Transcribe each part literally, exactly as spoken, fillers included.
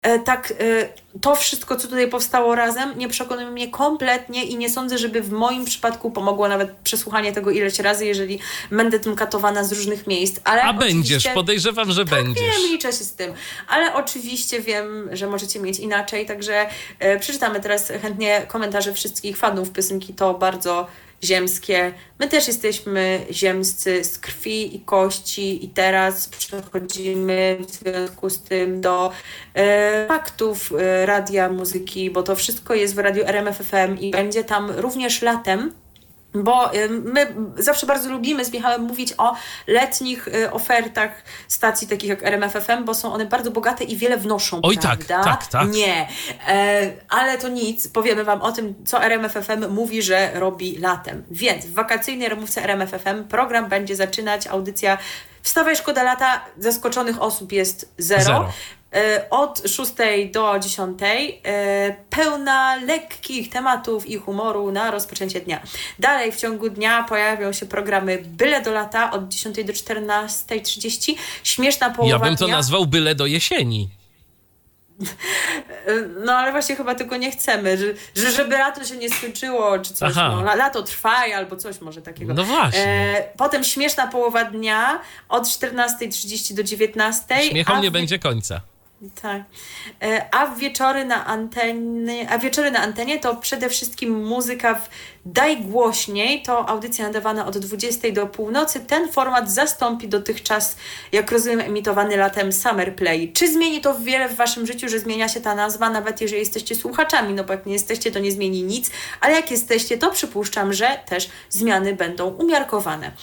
tak, to wszystko, co tutaj powstało razem, nie przekonuje mnie kompletnie i nie sądzę, żeby w moim przypadku pomogło nawet przesłuchanie tego ileś razy, jeżeli będę tym katowana z różnych miejsc. Ale A będziesz, podejrzewam, że tak, będziesz. Wiem, liczę się z tym. Ale oczywiście wiem, że możecie mieć inaczej, także e, przeczytamy teraz chętnie komentarze wszystkich fanów piosenki To bardzo ziemskie. My też jesteśmy ziemscy z krwi i kości i teraz przechodzimy w związku z tym do e, faktów e, radia, muzyki, bo to wszystko jest w radiu R M F F M i będzie tam również latem. Bo my zawsze bardzo lubimy z Michałem mówić o letnich ofertach stacji takich jak R M F F M, bo są one bardzo bogate i wiele wnoszą, Oj, prawda? tak, tak, tak. Nie, e, ale to nic. Powiemy wam o tym, co R M F F M mówi, że robi latem. Więc w wakacyjnej ramówce R M F F M program będzie zaczynać audycja Wstawaj, szkoda lata. Zaskoczonych osób jest zero. zero. Od szóstej do dziesiątej pełna lekkich tematów i humoru na rozpoczęcie dnia. Dalej w ciągu dnia pojawią się programy Byle do lata od dziesiątej do czternastej trzydzieści. Śmieszna połowa dnia. Ja bym to dnia. nazwał Byle do jesieni. No ale właśnie chyba tylko nie chcemy, że, że żeby lato się nie skończyło, czy coś, no, lato trwa albo coś może takiego. No właśnie. E, potem śmieszna połowa dnia od czternastej trzydzieści do dziewiętnastej. Śmiechom nie w... będzie końca. Tak. A wieczory na antenie, a wieczory na antenie to przede wszystkim muzyka w Daj Głośniej, to audycja nadawana od dwudziestej do północy. Ten format zastąpi dotychczas, jak rozumiem, emitowany latem Summer Play. Czy zmieni to wiele w waszym życiu, że zmienia się ta nazwa, nawet jeżeli jesteście słuchaczami? No bo jak nie jesteście, to nie zmieni nic, ale jak jesteście, to przypuszczam, że też zmiany będą umiarkowane.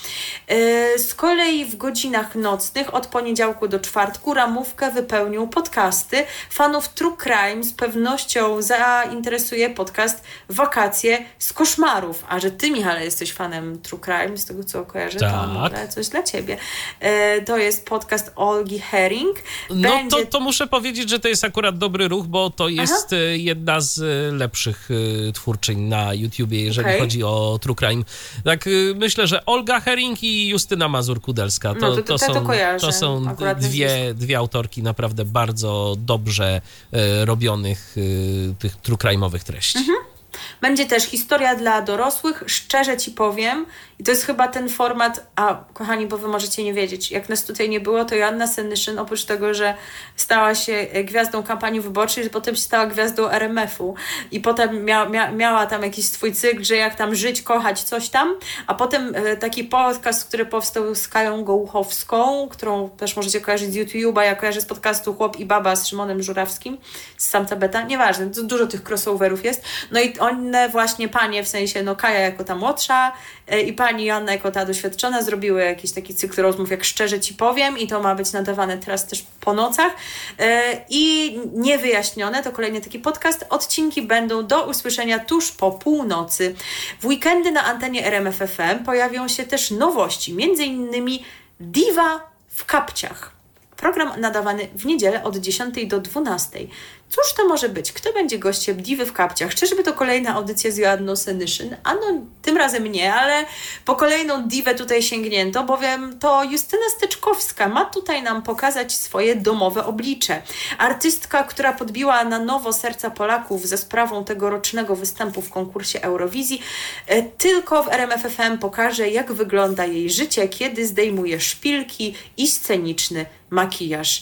Z kolei w godzinach nocnych od poniedziałku do czwartku ramówkę wypełnią podcasty. Fanów True Crime z pewnością zainteresuje podcast Wakacje z koszmarów. A że ty, Michale, jesteś fanem True Crime, z tego co kojarzę, tak. to może coś dla ciebie. E, to jest podcast Olgi Herring. Będzie... No to, to muszę powiedzieć, że to jest akurat dobry ruch, bo to jest Aha. jedna z lepszych twórczyń na YouTubie, jeżeli okay. chodzi o True Crime. Tak, myślę, że Olga Herring i Justyna Mazur-Kudelska to, no to, to, to, są, to, to są dwie, dwie autorki naprawdę bardzo dobrze e, robionych e, tych true crime'owych treści. Mhm. Będzie też historia dla dorosłych, szczerze ci powiem, i to jest chyba ten format, a kochani, bo wy możecie nie wiedzieć, jak nas tutaj nie było, to Joanna Senyszyn, oprócz tego, że stała się gwiazdą kampanii wyborczej, potem się stała gwiazdą R M F u i potem mia, mia, miała tam jakiś swój cykl, że jak tam żyć, kochać, coś tam, a potem e, taki podcast, który powstał z Kają Gołuchowską, którą też możecie kojarzyć z YouTube'a, ja kojarzę z podcastu Chłop i Baba z Szymonem Żurawskim, z Samca Beta, nieważne, dużo tych crossoverów jest, no i one właśnie panie, w sensie no Kaja jako ta młodsza e, i pani Joanna jako ta doświadczona zrobiły jakiś taki cykl rozmów, jak szczerze ci powiem, i to ma być nadawane teraz też po nocach e, i niewyjaśnione, to kolejny taki podcast. Odcinki będą do usłyszenia tuż po północy. W weekendy na antenie R M F F M pojawią się też nowości, między innymi Diwa w kapciach. Program nadawany w niedzielę od dziesiątej do dwunastej. Cóż to może być? Kto będzie gościem Diwy w kapciach? Czyżby to kolejna audycja z Joanną Senyszyn? A no, tym razem nie, ale po kolejną Diwę tutaj sięgnięto, bowiem to Justyna Steczkowska ma tutaj nam pokazać swoje domowe oblicze. Artystka, która podbiła na nowo serca Polaków ze sprawą tegorocznego występu w konkursie Eurowizji, tylko w R M F F M pokaże, jak wygląda jej życie, kiedy zdejmuje szpilki i sceniczny makijaż.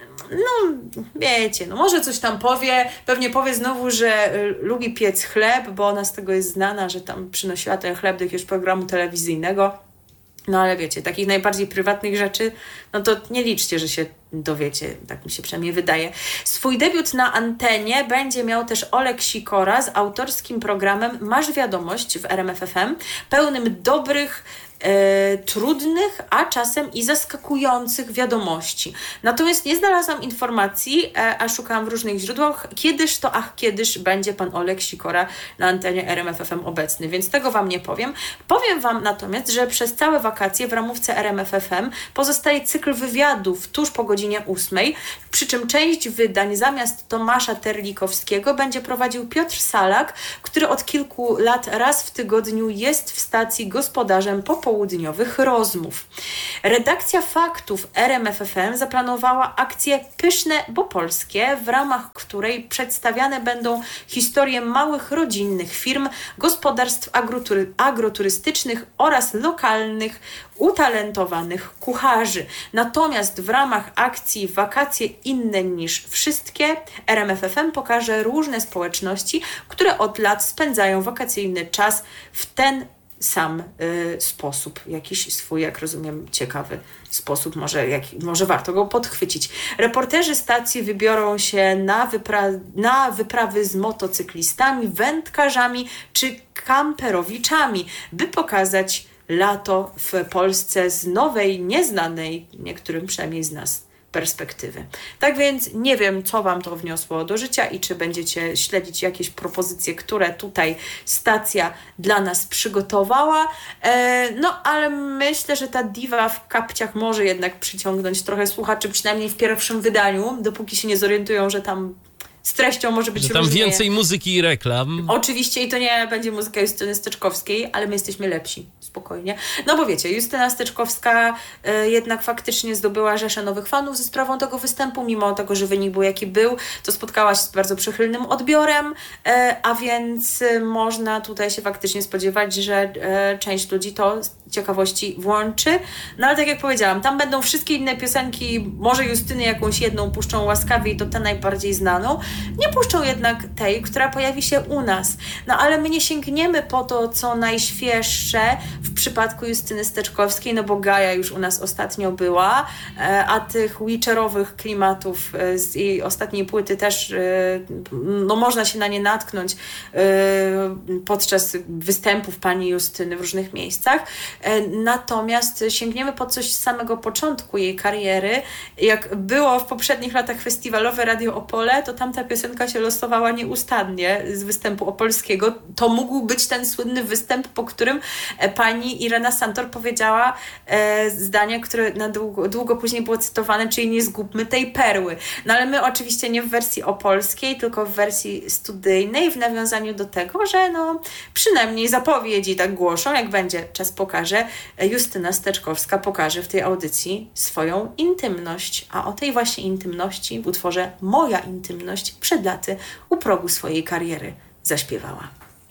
No, wiecie, no może coś tam powie, pewnie powie znowu, że y, lubi piec chleb, bo ona z tego jest znana, że tam przynosiła ten chleb do jakiegoś programu telewizyjnego. No ale wiecie, takich najbardziej prywatnych rzeczy, no to nie liczcie, że się dowiecie, tak mi się przynajmniej wydaje. Swój debiut na antenie będzie miał też Olek Sikora z autorskim programem Masz Wiadomość w R M F F M, pełnym dobrych, E, trudnych, a czasem i zaskakujących wiadomości. Natomiast nie znalazłam informacji, e, a szukałam w różnych źródłach, kiedyż to, ach, kiedyż będzie pan Olek Sikora na antenie R M F F M obecny, więc tego wam nie powiem. Powiem wam natomiast, że przez całe wakacje w ramówce R M F F M pozostaje cykl wywiadów tuż po godzinie ósmej, przy czym część wydań zamiast Tomasza Terlikowskiego będzie prowadził Piotr Salak, który od kilku lat raz w tygodniu jest w stacji gospodarzem po popołudniowych rozmów. Redakcja Faktów R M F F M zaplanowała akcję Pyszne, bo polskie, w ramach której przedstawiane będą historie małych, rodzinnych firm, gospodarstw agrotury- agroturystycznych oraz lokalnych, utalentowanych kucharzy. Natomiast w ramach akcji Wakacje inne niż wszystkie R M F F M pokaże różne społeczności, które od lat spędzają wakacyjny czas w ten sam y, sposób, jakiś swój, jak rozumiem, ciekawy sposób, może, jak, może warto go podchwycić. Reporterzy stacji wybiorą się na, wypra- na wyprawy z motocyklistami, wędkarzami czy kamperowiczami, by pokazać lato w Polsce z nowej, nieznanej, niektórym przynajmniej z nas, perspektywy. Tak więc nie wiem, co Wam to wniosło do życia i czy będziecie śledzić jakieś propozycje, które tutaj stacja dla nas przygotowała. E, no, ale myślę, że ta diwa w kapciach może jednak przyciągnąć trochę słuchaczy, przynajmniej w pierwszym wydaniu, dopóki się nie zorientują, że tam z treścią może być że tam różnie. Więcej muzyki i reklam. Oczywiście i to nie będzie muzyka Justyny Steczkowskiej, ale my jesteśmy lepsi, spokojnie. No bo wiecie, Justyna Steczkowska y, jednak faktycznie zdobyła rzeszę nowych fanów ze sprawą tego występu, mimo tego, że wynik był jaki był, to spotkała się z bardzo przychylnym odbiorem, y, a więc y, można tutaj się faktycznie spodziewać, że y, część ludzi to z ciekawości włączy. No ale tak jak powiedziałam, tam będą wszystkie inne piosenki, może Justyny jakąś jedną puszczą łaskawie i to tę najbardziej znaną, nie puszczą jednak tej, która pojawi się u nas. No ale my nie sięgniemy po to, co najświeższe w przypadku Justyny Steczkowskiej, no bo Gaja już u nas ostatnio była, a tych witcherowych klimatów z jej ostatniej płyty też, no można się na nie natknąć podczas występów pani Justyny w różnych miejscach. Natomiast sięgniemy po coś z samego początku jej kariery. Jak było w poprzednich latach festiwalowe Radio Opole, to tamta piosenka się losowała nieustannie z występu opolskiego. To mógł być ten słynny występ, po którym pani Irena Santor powiedziała e, zdanie, które na długo, długo później było cytowane, czyli nie zgubmy tej perły. No ale my oczywiście nie w wersji opolskiej, tylko w wersji studyjnej, w nawiązaniu do tego, że no przynajmniej zapowiedzi tak głoszą, jak będzie czas pokaże, Justyna Steczkowska pokaże w tej audycji swoją intymność. A o tej właśnie intymności w utworze Moja intymność przed laty u progu swojej kariery zaśpiewała.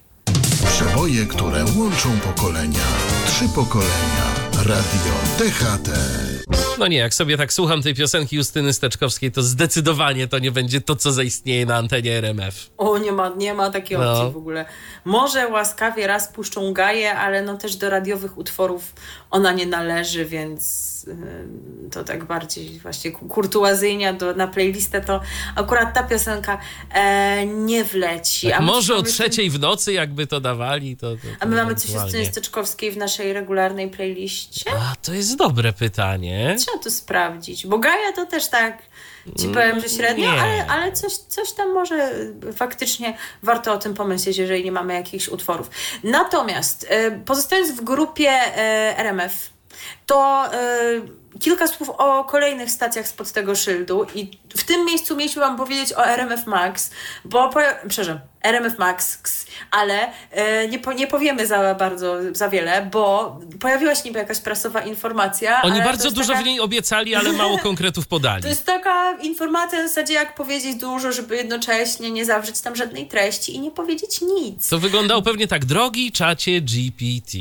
Przeboje, które łączą pokolenia. Trzy pokolenia. Radio T H T. No nie, jak sobie tak słucham tej piosenki Justyny Steczkowskiej, to zdecydowanie to nie będzie to, co zaistnieje na antenie R M F. O, nie ma, nie ma takiej opcji no. w ogóle. Może łaskawie raz puszczą Gaję, ale no też do radiowych utworów ona nie należy, więc yy, to tak bardziej właśnie kurtuazyjnie do, na playlistę to akurat ta piosenka e, nie wleci. Tak, może o trzeciej w nocy jakby to dawali, to, to, to A my mamy coś Justyny Steczkowskiej w naszej regularnej playliście? A, to jest dobre pytanie. Trzeba to sprawdzić, bo Gaja to też tak ci powiem, że średnio, ale, ale coś, coś tam może faktycznie warto o tym pomyśleć, jeżeli nie mamy jakichś utworów. Natomiast pozostając w grupie R M F, to kilka słów o kolejnych stacjach spod tego szyldu i w tym miejscu mieliśmy Wam powiedzieć o R M F Max, bo, przepraszam, R M F Max, ale e, nie, po, nie powiemy za bardzo, za wiele, bo pojawiła się niby jakaś prasowa informacja. Oni ale bardzo dużo taka... w niej obiecali, ale mało konkretów podali. To jest taka informacja w zasadzie jak powiedzieć dużo, żeby jednocześnie nie zawrzeć tam żadnej treści i nie powiedzieć nic. To wyglądało pewnie tak, drogi czacie G P T.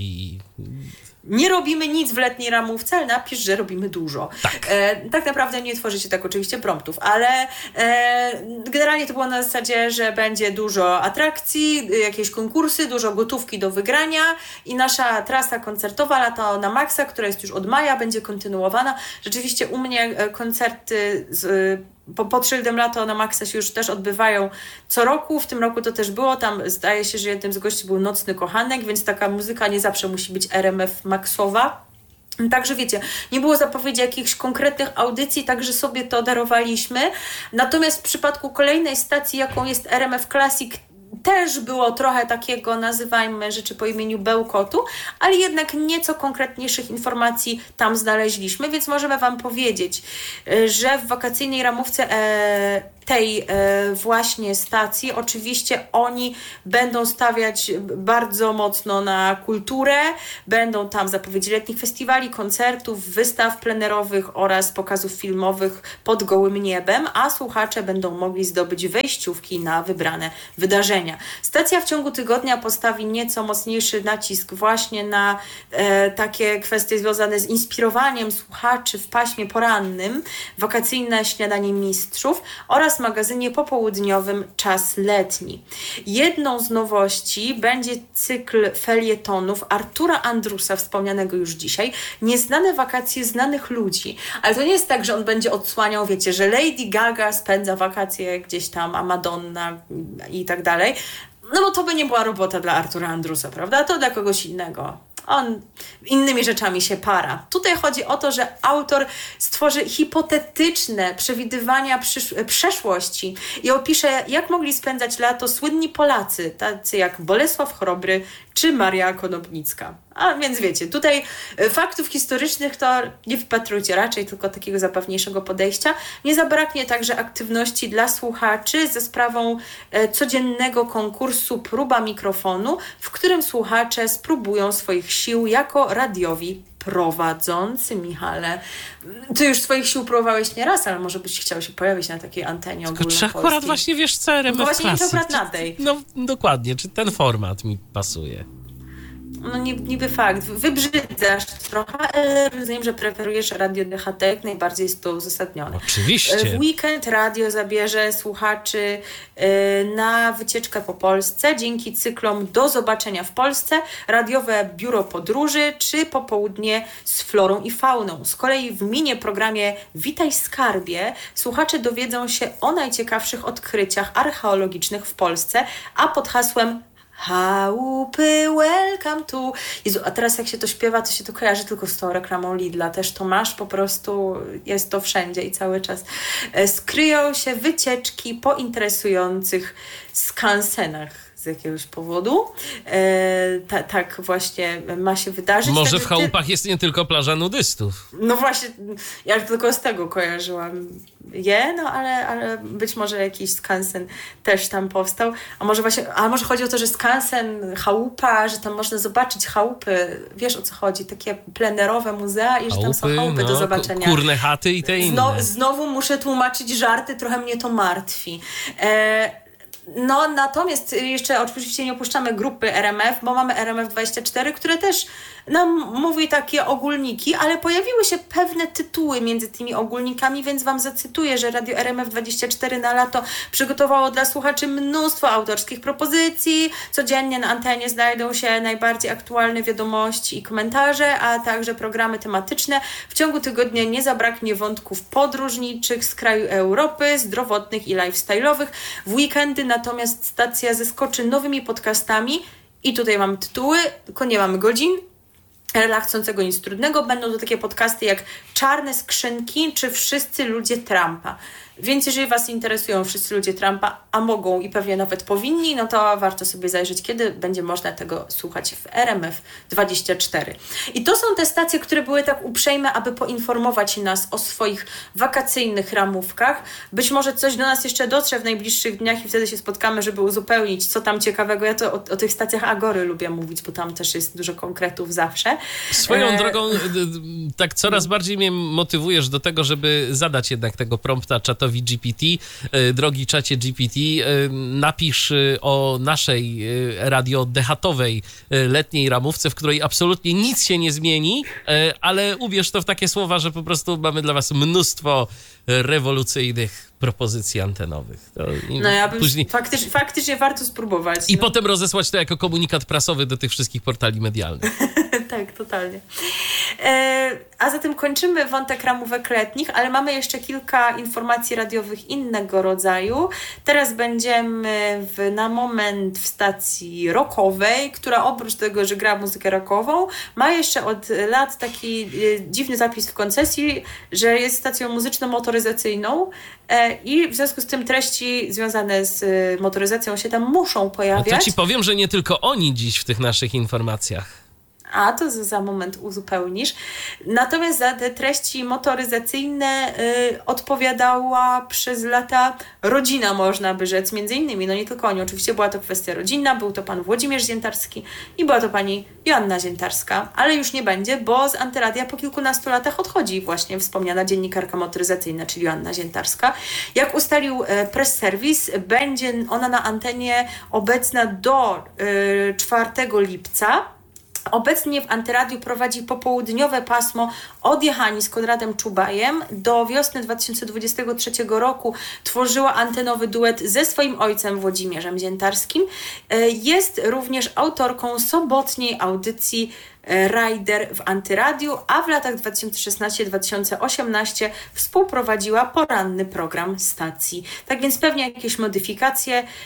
Nie robimy nic w letniej ramówce, ale napisz, że robimy dużo. Tak. E, tak naprawdę nie tworzycie tak oczywiście promptów, ale e, generalnie to było na zasadzie, że będzie dużo atrakcji, jakieś konkursy, dużo gotówki do wygrania i nasza trasa koncertowa Lato na Maxa, która jest już od maja, będzie kontynuowana. Rzeczywiście u mnie koncerty z Po, pod szyldem Lato na Maxa się już też odbywają co roku. W tym roku to też było. Tam zdaje się, że jednym z gości był Nocny Kochanek, więc taka muzyka nie zawsze musi być R M F Maxowa. Także wiecie, nie było zapowiedzi jakichś konkretnych audycji, także sobie to darowaliśmy. Natomiast w przypadku kolejnej stacji, jaką jest R M F Classic, też było trochę takiego, nazywajmy rzeczy po imieniu bełkotu, ale jednak nieco konkretniejszych informacji tam znaleźliśmy, więc możemy Wam powiedzieć, że w wakacyjnej ramówce e, tej właśnie stacji. Oczywiście oni będą stawiać bardzo mocno na kulturę, będą tam zapowiedzi letnich festiwali, koncertów, wystaw plenerowych oraz pokazów filmowych pod gołym niebem, a słuchacze będą mogli zdobyć wejściówki na wybrane wydarzenia. Stacja w ciągu tygodnia postawi nieco mocniejszy nacisk właśnie na e, takie kwestie związane z inspirowaniem słuchaczy w paśmie porannym, wakacyjne śniadanie mistrzów oraz magazynie popołudniowym Czas letni. Jedną z nowości będzie cykl felietonów Artura Andrusa, wspomnianego już dzisiaj, Nieznane wakacje znanych ludzi. Ale to nie jest tak, że on będzie odsłaniał, wiecie, że Lady Gaga spędza wakacje gdzieś tam, a Madonna i tak dalej. No bo to by nie była robota dla Artura Andrusa, prawda? To dla kogoś innego. On innymi rzeczami się para. Tutaj chodzi o to, że autor stworzy hipotetyczne przewidywania przysz- przeszłości i opisze, jak mogli spędzać lato słynni Polacy, tacy jak Bolesław Chrobry czy Maria Konopnicka. A więc wiecie, tutaj faktów historycznych to nie wypatrujcie, raczej tylko takiego zabawniejszego podejścia. Nie zabraknie także aktywności dla słuchaczy ze sprawą e, codziennego konkursu Próba mikrofonu, w którym słuchacze spróbują swoich sił jako radiowi prowadzący. Michale, ty już swoich sił próbowałeś nieraz, ale może byś chciał się pojawić na takiej antenie ogólnopolskiej. Tylko czy akurat właśnie wiesz co, R M F no właśnie Classic? nie akurat na tej. No dokładnie, czy ten format mi pasuje? No niby fakt, wybrzydzasz trochę, ale rozumiem, że preferujesz Radio D H T, jak najbardziej jest to uzasadnione. Oczywiście. W weekend radio zabierze słuchaczy na wycieczkę po Polsce dzięki cyklom Do zobaczenia w Polsce, radiowe biuro podróży czy popołudnie z florą i fauną. Z kolei w minie programie Witaj Skarbie słuchacze dowiedzą się o najciekawszych odkryciach archeologicznych w Polsce, a pod hasłem Chałupy, welcome to... Jezu, a teraz jak się to śpiewa, to się to kojarzy tylko z tą reklamą Lidla. Też to masz, po prostu jest to wszędzie i cały czas. Skryją się wycieczki po interesujących skansenach z jakiegoś powodu. E, ta, tak właśnie ma się wydarzyć. Może Wtedy w chałupach ty... jest nie tylko plaża nudystów. No właśnie, ja tylko z tego kojarzyłam je, no ale, ale być może jakiś skansen też tam powstał. A może właśnie, a może chodzi o to, że skansen, chałupa, że tam można zobaczyć chałupy. Wiesz, o co chodzi? Takie plenerowe muzea i że tam są chałupy no, do zobaczenia. Kurne chaty i te inne. Znowu, znowu muszę tłumaczyć żarty, trochę mnie to martwi. E, No natomiast jeszcze oczywiście nie opuszczamy grupy R M F, bo mamy R M F dwadzieścia cztery, które też nam mówi takie ogólniki, ale pojawiły się pewne tytuły między tymi ogólnikami, więc wam zacytuję, że Radio R M F dwadzieścia cztery na lato przygotowało dla słuchaczy mnóstwo autorskich propozycji. Codziennie na antenie znajdą się najbardziej aktualne wiadomości i komentarze, a także programy tematyczne. W ciągu tygodnia nie zabraknie wątków podróżniczych z kraju Europy, zdrowotnych i lifestyle'owych. W weekendy natomiast stacja zeskoczy nowymi podcastami i tutaj mamy tytuły, tylko nie mamy godzin. Relaksującego nic trudnego. Będą to takie podcasty jak Czarne skrzynki czy Wszyscy ludzie Trumpa. Więc jeżeli was interesują Wszyscy ludzie Trumpa, a mogą i pewnie nawet powinni, no to warto sobie zajrzeć, kiedy będzie można tego słuchać w R M F dwadzieścia cztery. I to są te stacje, które były tak uprzejme, aby poinformować nas o swoich wakacyjnych ramówkach. Być może coś do nas jeszcze dotrze w najbliższych dniach i wtedy się spotkamy, żeby uzupełnić, co tam ciekawego. Ja to o, o tych stacjach Agory lubię mówić, bo tam też jest dużo konkretów zawsze. Swoją e... drogą, tak coraz bardziej mnie motywujesz do tego, żeby zadać jednak tego prompta czatowi G P T. Drogi czacie G P T, napisz o naszej radio dehatowej letniej ramówce, w której absolutnie nic się nie zmieni, ale ubierz to w takie słowa, że po prostu mamy dla was mnóstwo rewolucyjnych propozycji antenowych. To no ja bym później... faktycznie, faktycznie warto spróbować. I no. potem rozesłać to jako komunikat prasowy do tych wszystkich portali medialnych. Tak, totalnie. E, a zatem kończymy wątek ramówek letnich, ale mamy jeszcze kilka informacji radiowych innego rodzaju. Teraz będziemy w, na moment w stacji rockowej, która oprócz tego, że gra muzykę rockową, ma jeszcze od lat taki e, dziwny zapis w koncesji, że jest stacją muzyczno-motoryzacyjną e, i w związku z tym treści związane z e, motoryzacją się tam muszą pojawiać. No to ci powiem, że nie tylko oni dziś w tych naszych informacjach. A, to za moment uzupełnisz. Natomiast za te treści motoryzacyjne y, odpowiadała przez lata rodzina, można by rzec, między innymi, no nie tylko oni, oczywiście była to kwestia rodzinna, był to pan Włodzimierz Ziętarski i była to pani Joanna Ziętarska, ale już nie będzie, bo z Antyradia po kilkunastu latach odchodzi właśnie wspomniana dziennikarka motoryzacyjna, czyli Joanna Ziętarska. Jak ustalił y, Press Service, będzie ona na antenie obecna do y, czwartego lipca. Obecnie w Antyradiu prowadzi popołudniowe pasmo od Jechani z Konradem Czubajem. Do wiosny dwa tysiące dwudziestego trzeciego roku tworzyła antenowy duet ze swoim ojcem Włodzimierzem Ziętarskim. Jest również autorką sobotniej audycji Rider w Antyradiu, a w latach dwa tysiące szesnastego do dwa tysiące osiemnastego współprowadziła poranny program stacji. Tak więc pewnie jakieś modyfikacje e,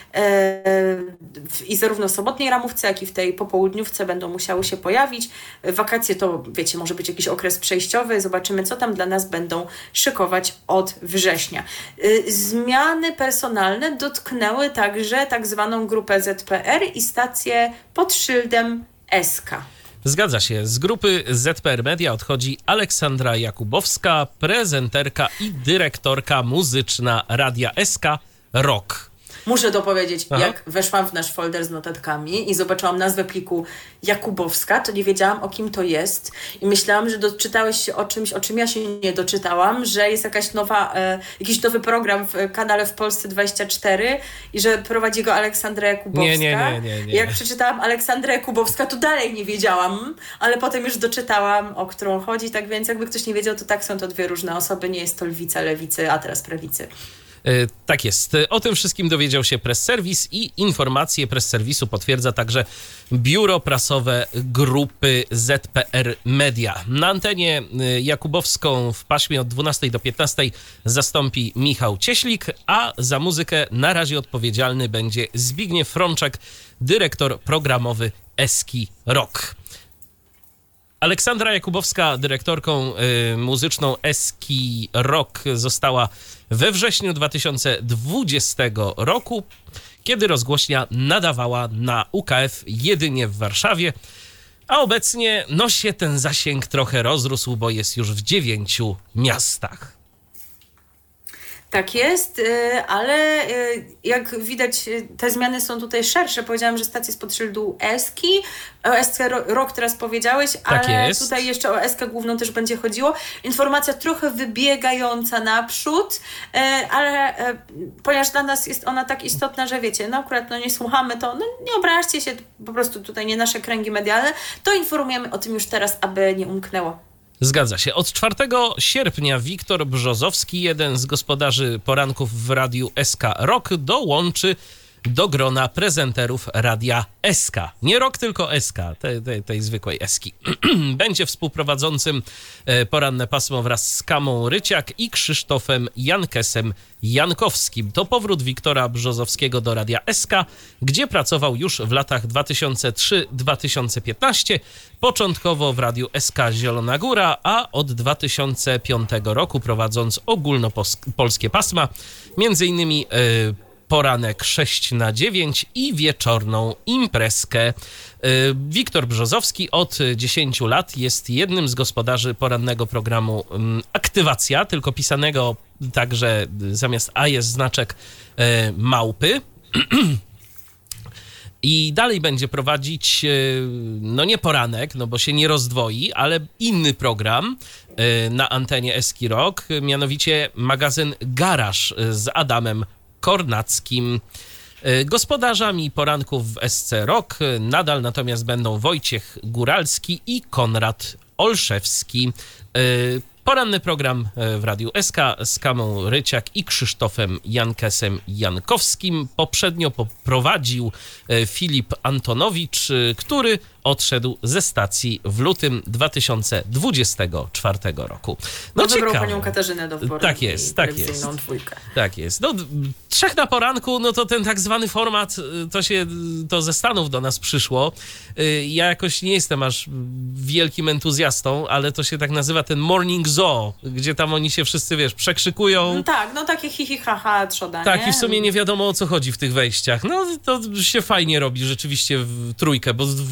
w, i zarówno w sobotniej ramówce, jak i w tej popołudniówce będą musiały się pojawić. Wakacje to, wiecie, może być jakiś okres przejściowy. Zobaczymy, co tam dla nas będą szykować od września. E, zmiany personalne dotknęły także tak zwaną grupę Z P R i stację pod szyldem S K. Zgadza się. Z grupy Z P R Media odchodzi Aleksandra Jakubowska, prezenterka i dyrektorka muzyczna Radia S K Rock. Muszę dopowiedzieć, Aha. jak weszłam w nasz folder z notatkami i zobaczyłam nazwę pliku Jakubowska, to nie wiedziałam, o kim to jest i myślałam, że doczytałeś się o czymś, o czym ja się nie doczytałam, że jest jakaś nowa, e, jakiś nowy program w kanale w Polsce dwadzieścia cztery i że prowadzi go Aleksandra Jakubowska. Nie, nie, nie, nie, nie. Jak przeczytałam Aleksandra Jakubowska, to dalej nie wiedziałam, ale potem już doczytałam, o którą chodzi, tak więc jakby ktoś nie wiedział, to tak, są to dwie różne osoby, nie jest to lwica lewicy, a teraz prawicy. Tak jest. O tym wszystkim dowiedział się Press Service i informacje Press Service'u potwierdza także biuro prasowe grupy Z P R Media. Na antenie jakubowską w paśmie od dwunastej do piętnastej zastąpi Michał Cieślik, a za muzykę na razie odpowiedzialny będzie Zbigniew Frączek, dyrektor programowy Eski Rock. Aleksandra Jakubowska, dyrektorką y, muzyczną Eski Rock, została we wrześniu dwa tysiące dwudziestego roku, kiedy rozgłośnia nadawała na U K F jedynie w Warszawie, a obecnie no się ten zasięg trochę rozrósł, bo jest już w dziewięciu miastach. Tak jest, ale jak widać te zmiany są tutaj szersze. Powiedziałam, że stacja jest pod szyldu Eski. O Eskę Rock teraz powiedziałeś, tak ale jest. Tutaj jeszcze o Eskę główną też będzie chodziło. Informacja trochę wybiegająca naprzód, ale ponieważ dla nas jest ona tak istotna, że wiecie, no akurat no nie słuchamy to, no nie obraźcie się, po prostu tutaj nie nasze kręgi medialne, to informujemy o tym już teraz, aby nie umknęło. Zgadza się. Od czwartego sierpnia Wiktor Brzozowski, jeden z gospodarzy poranków w radiu S K Rock, dołączy do grona prezenterów radia S K. Nie Rock, tylko S K, tej, tej, tej zwykłej Eski. Będzie współprowadzącym poranne pasmo wraz z Kamą Ryciak i Krzysztofem Jankesem Jankowskim. To powrót Wiktora Brzozowskiego do radia S K, gdzie pracował już w latach dwa tysiące trzeci do dwa tysiące piętnastego. Początkowo w radiu S K Zielona Góra, a od dwa tysiące piątego roku prowadząc ogólnopolskie pasma, między innymi yy, poranek sześć na dziewięć i wieczorną imprezkę. Wiktor Brzozowski od dziesięciu lat jest jednym z gospodarzy porannego programu Aktywacja, tylko pisanego także zamiast A jest znaczek małpy. I dalej będzie prowadzić, no nie poranek, no bo się nie rozdwoi, ale inny program na antenie Eski Rock, mianowicie magazyn Garaż z Adamem Kornackim. Gospodarzami poranków w S C Rock nadal natomiast będą Wojciech Góralski i Konrad Olszewski. Poranny program w Radiu S K z Kamą Ryciak i Krzysztofem Jankesem Jankowskim poprzednio poprowadził Filip Antonowicz, który odszedł ze stacji w lutym dwa tysiące dwudziestego czwartego roku. No, no wybrał panią Katarzynę do poranku. Tak jest, tak jest. Dwójkę. Tak jest. No, trzech na poranku, no to ten tak zwany format, to się, to ze Stanów do nas przyszło. Ja jakoś nie jestem aż wielkim entuzjastą, ale to się tak nazywa ten Morning Zoo, gdzie tam oni się wszyscy, wiesz, przekrzykują. No tak, no takie hi, hi, ha, ha, trzoda, Tak, nie? i w sumie nie wiadomo, o co chodzi w tych wejściach. No to się fajnie robi rzeczywiście w trójkę, bo w dwójkę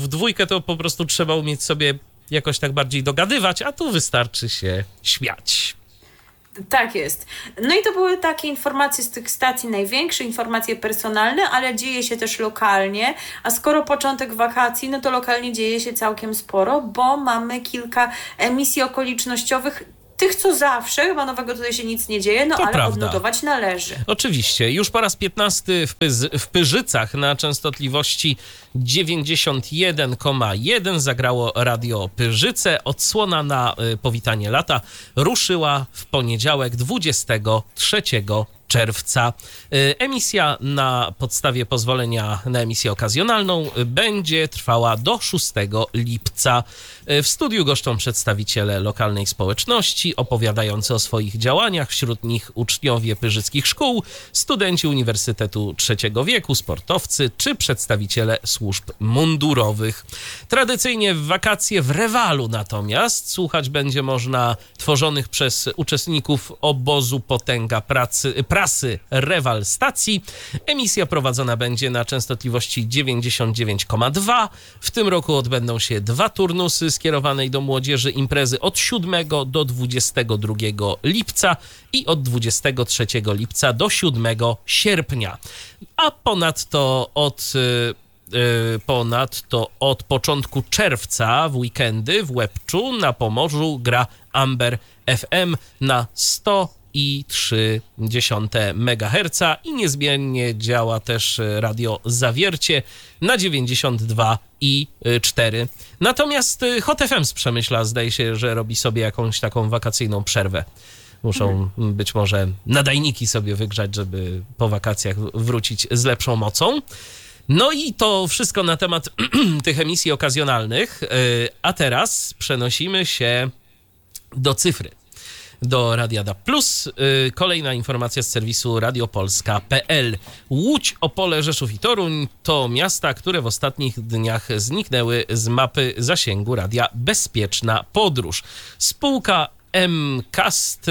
muzykę to po prostu trzeba umieć sobie jakoś tak bardziej dogadywać, a tu wystarczy się śmiać. Tak jest. No i to były takie informacje z tych stacji największych, informacje personalne, ale dzieje się też lokalnie, a skoro początek wakacji, no to lokalnie dzieje się całkiem sporo, bo mamy kilka emisji okolicznościowych, tych co zawsze, chyba nowego tutaj się nic nie dzieje, no to ale prawda. Odnotować należy. Oczywiście. Już po raz piętnasty w, Pyz- w Pyrzycach na częstotliwości dziewięćdziesiąt jeden przecinek jeden zagrało Radio Pyrzyce. Odsłona na y, powitanie lata ruszyła w poniedziałek dwudziestego trzeciego czerwca. Emisja na podstawie pozwolenia na emisję okazjonalną będzie trwała do szóstego lipca. W studiu goszczą przedstawiciele lokalnej społeczności opowiadający o swoich działaniach, wśród nich uczniowie pyrzyckich szkół, studenci Uniwersytetu Trzeciego Wieku, sportowcy czy przedstawiciele służb mundurowych. Tradycyjnie w wakacje w Rewalu natomiast słuchać będzie można tworzonych przez uczestników obozu Potęga Pracy prasy Rewal Stacji. Emisja prowadzona będzie na częstotliwości dziewięćdziesiąt dziewięć przecinek dwa. W tym roku odbędą się dwa turnusy skierowanej do młodzieży imprezy od siódmego do dwudziestego drugiego lipca i od dwudziestego trzeciego lipca do siódmego sierpnia. A ponadto od Ponadto od początku czerwca w weekendy w Łebczu na Pomorzu gra Amber F M na sto i trzy dziesiąte megaherca i niezmiennie działa też Radio Zawiercie na dziewięćdziesiąt dwa i cztery. Natomiast Hot F M z Przemyśla zdaje się, że robi sobie jakąś taką wakacyjną przerwę. Muszą hmm. być może nadajniki sobie wygrzać, żeby po wakacjach wrócić z lepszą mocą. No i to wszystko na temat tych emisji okazjonalnych, a teraz przenosimy się do cyfry, do Radia D A B plus. Kolejna informacja z serwisu radiopolska kropka p l. Łódź, Opole, Rzeszów i Toruń to miasta, które w ostatnich dniach zniknęły z mapy zasięgu Radia Bezpieczna Podróż. Spółka M-Cast,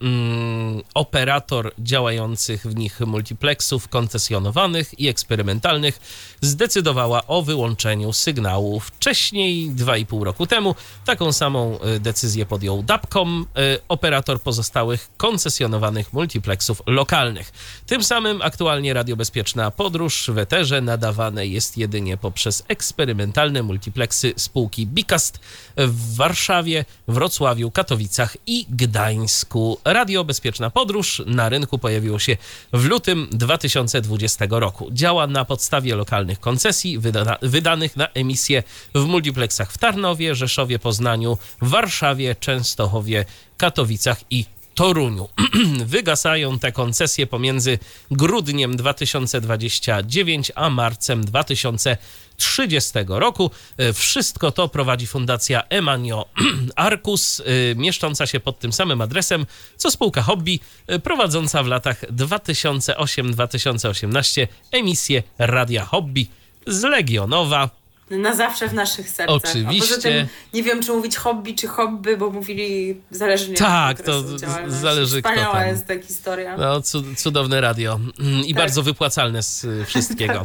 mm, operator działających w nich multiplexów koncesjonowanych i eksperymentalnych, zdecydowała o wyłączeniu sygnału. Wcześniej, dwa i pół roku temu, taką samą decyzję podjął Dapcom, operator pozostałych koncesjonowanych multiplexów lokalnych. Tym samym aktualnie Radio Bezpieczna Podróż w eterze nadawane jest jedynie poprzez eksperymentalne multiplexy spółki Bicast w Warszawie, Wrocławiu, Katowicach i Gdańsku. Radio Bezpieczna Podróż na rynku pojawiło się w lutym dwa tysiące dwudziestego roku. Działa na podstawie lokalnych koncesji wydana, wydanych na emisję w multiplexach w Tarnowie, Rzeszowie, Poznaniu, Warszawie, Częstochowie, Katowicach i Toruniu. Wygasają te koncesje pomiędzy grudniem dwa tysiące dwudziestego dziewiątego a marcem dwa tysiące trzydziestego roku. Wszystko to prowadzi Fundacja Emanio Arcus, mieszcząca się pod tym samym adresem, co spółka Hobby, prowadząca w latach dwa tysiące ósmym do dwa tysiące osiemnastego emisję Radia Hobby z Legionowa. Na zawsze w naszych sercach. Oczywiście. A poza tym nie wiem, czy mówić hobby, czy hobby, bo mówili zależnie tak, od to zależy Wspaniała kto tam. jest ta historia. No, cudowne radio i tak. Bardzo wypłacalne z wszystkiego.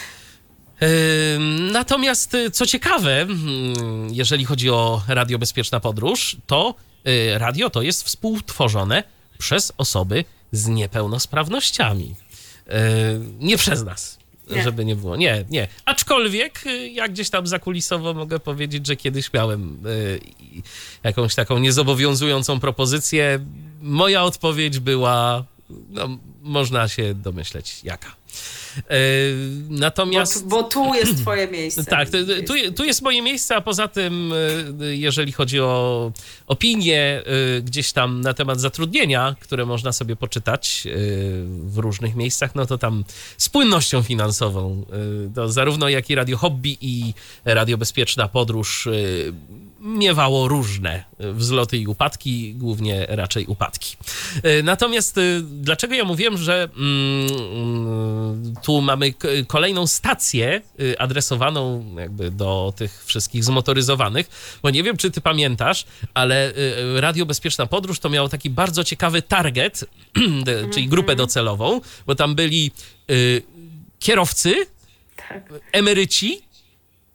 Natomiast co ciekawe, jeżeli chodzi o Radio Bezpieczna Podróż, to radio to jest współtworzone przez osoby z niepełnosprawnościami. Nie przez nas. Nie. Żeby nie było. Nie, nie. Aczkolwiek ja gdzieś tam zakulisowo mogę powiedzieć, że kiedyś miałem y, jakąś taką niezobowiązującą propozycję. Moja odpowiedź była, no, można się domyśleć jaka. Y, natomiast... Bo, bo tu jest twoje miejsce. Tak, tu, tu, tu jest moje miejsce, a poza tym, jeżeli chodzi o opinie gdzieś tam na temat zatrudnienia, które można sobie poczytać w różnych miejscach, no to tam z płynnością finansową, to zarówno jak i Radio Hobby i Radio Bezpieczna Podróż miewało różne wzloty i upadki, głównie raczej upadki. Natomiast dlaczego ja mówiłem, że mm, tu mamy kolejną stację adresowaną jakby do tych wszystkich zmotoryzowanych, bo nie wiem, czy ty pamiętasz, ale Radio Bezpieczna Podróż to miało taki bardzo ciekawy target, czyli grupę docelową, bo tam byli kierowcy, emeryci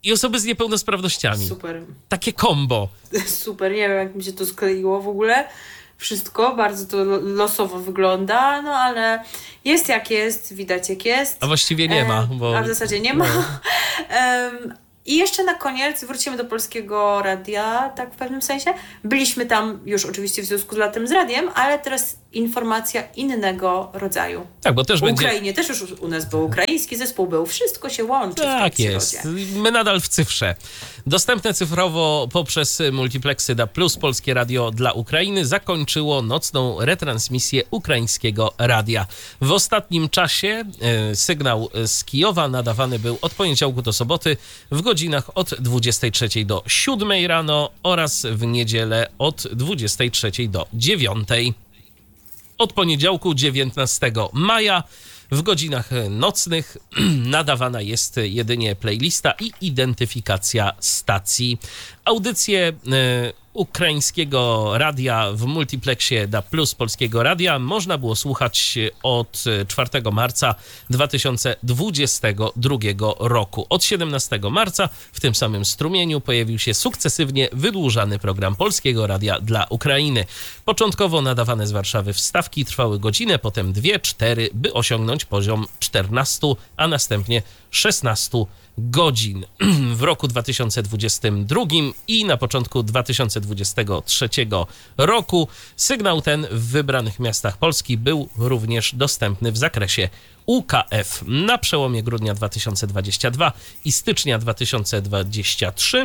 i osoby z niepełnosprawnościami. Super. Takie kombo. Super, nie wiem jak mi się to skleiło w ogóle. Wszystko, bardzo to losowo wygląda, no ale jest jak jest, widać jak jest. A właściwie nie ma. Bo... A w zasadzie nie ma. No. um, I jeszcze na koniec wrócimy do Polskiego Radia, tak w pewnym sensie. Byliśmy tam już oczywiście w związku z latem z radiem, ale teraz informacja innego rodzaju. Tak, bo też w będzie... Ukrainie też już u nas był ukraiński zespół, był. Wszystko się łączy. Tak jest. My nadal w cyfrze. Dostępne cyfrowo poprzez multiplexy D A B plus Polskie Radio dla Ukrainy zakończyło nocną retransmisję ukraińskiego radia. W ostatnim czasie e, sygnał z Kijowa nadawany był od poniedziałku do soboty w godzinach od dwudziestej trzeciej do siódmej rano oraz w niedzielę od dwudziestej trzeciej do dziewiątej. Od poniedziałku dziewiętnastego maja w godzinach nocnych nadawana jest jedynie playlista i identyfikacja stacji. Audycje y, ukraińskiego radia w multiplexie D A B plus Polskiego Radia można było słuchać od czwartego marca dwa tysiące dwudziestego drugiego roku. Od siedemnastego marca w tym samym strumieniu pojawił się sukcesywnie wydłużany program Polskiego Radia dla Ukrainy. Początkowo nadawane z Warszawy wstawki trwały godzinę, potem dwie, cztery, by osiągnąć poziom czternastu, a następnie szesnastu godzin. W roku dwa tysiące dwudziestym drugim i na początku dwa tysiące dwudziestego trzeciego roku sygnał ten w wybranych miastach Polski był również dostępny w zakresie U K F. Na przełomie grudnia dwa tysiące dwudziestego drugiego i stycznia dwa tysiące dwudziestego trzeciego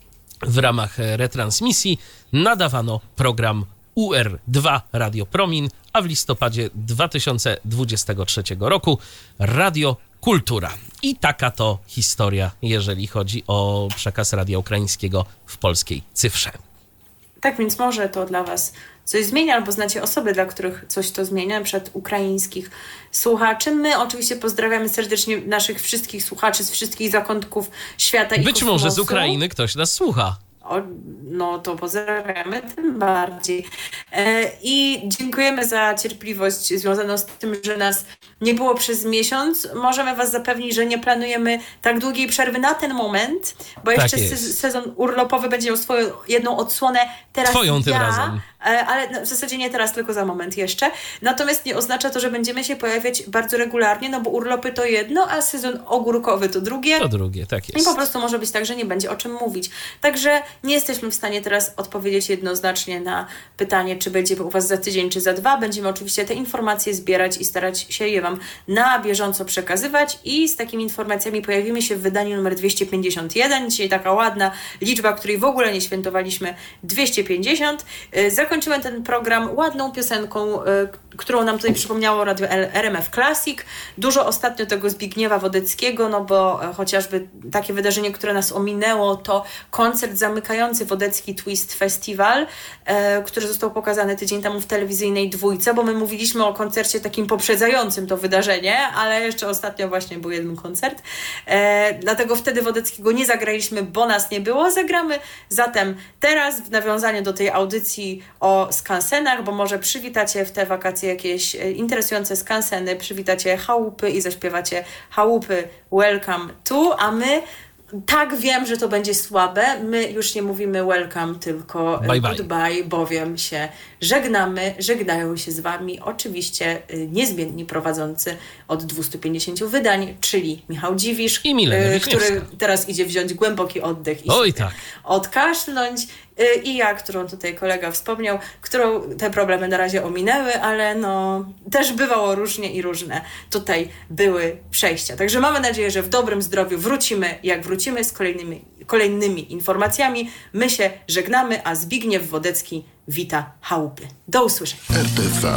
w ramach retransmisji nadawano program U R dwa Radio Promin, a w listopadzie dwa tysiące dwudziestego trzeciego roku Radio Kultura. I taka to historia, jeżeli chodzi o przekaz radia ukraińskiego w polskiej cyfrze. Tak więc może to dla was coś zmienia, albo znacie osoby, dla których coś to zmienia, na przykład ukraińskich słuchaczy. My oczywiście pozdrawiamy serdecznie naszych wszystkich słuchaczy z wszystkich zakątków świata i Być kosmosu. może z Ukrainy ktoś nas słucha. O, no to pozdrawiamy tym bardziej. E, I dziękujemy za cierpliwość związaną z tym, że nas nie było przez miesiąc. Możemy was zapewnić, że nie planujemy tak długiej przerwy na ten moment, bo tak jeszcze se- sezon urlopowy będzie miał swoją jedną odsłonę. Teraz Twoją ja, tym razem. E, ale w zasadzie nie teraz, tylko za moment jeszcze. Natomiast nie oznacza to, że będziemy się pojawiać bardzo regularnie, no bo urlopy to jedno, a sezon ogórkowy to drugie. To drugie, tak jest. I po prostu może być tak, że nie będzie o czym mówić. Także nie jesteśmy w stanie teraz odpowiedzieć jednoznacznie na pytanie, czy będziemy u was za tydzień, czy za dwa. Będziemy oczywiście te informacje zbierać i starać się je wam na bieżąco przekazywać i z takimi informacjami pojawimy się w wydaniu numer dwieście pięćdziesiąt jeden. Dzisiaj taka ładna liczba, której w ogóle nie świętowaliśmy, dwieście pięćdziesiąt. Zakończymy ten program ładną piosenką, którą nam tutaj przypomniało Radio R M F Classic. Dużo ostatnio tego Zbigniewa Wodeckiego, no bo chociażby takie wydarzenie, które nas ominęło, to koncert zamykający Wodecki Twist Festival, e, który został pokazany tydzień temu w telewizyjnej dwójce, bo my mówiliśmy o koncercie takim poprzedzającym to wydarzenie, ale jeszcze ostatnio właśnie był jeden koncert. E, dlatego wtedy Wodeckiego nie zagraliśmy, bo nas nie było. Zagramy zatem teraz w nawiązaniu do tej audycji o skansenach, bo może przywitacie w te wakacje jakieś interesujące skanseny, przywitacie chałupy i zaśpiewacie chałupy Welcome to, a my tak wiem, że to będzie słabe. My już nie mówimy welcome, tylko bye bye. Goodbye, bowiem się żegnamy. Żegnają się z wami oczywiście niezmienni prowadzący od dwieście pięćdziesiąt wydań, czyli Michał Dziwisz, i Milena y, który teraz idzie wziąć głęboki oddech i Oj, tak. odkaszlnąć. Y, I ja, którą tutaj kolega wspomniał, którą te problemy na razie ominęły, ale no też bywało różnie i różne tutaj były przejścia. Także mamy nadzieję, że w dobrym zdrowiu wrócimy, jak wrócimy z kolejnymi, kolejnymi informacjami. My się żegnamy, a Zbigniew Wodecki wita chałupy. Do usłyszenia. R T V.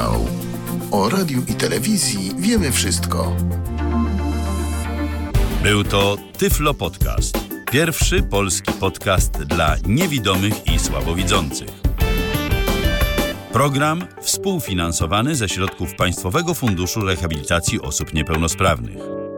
O radiu i telewizji wiemy wszystko. Był to Tyflo Podcast. Pierwszy polski podcast dla niewidomych i słabowidzących. Program współfinansowany ze środków Państwowego Funduszu Rehabilitacji Osób Niepełnosprawnych.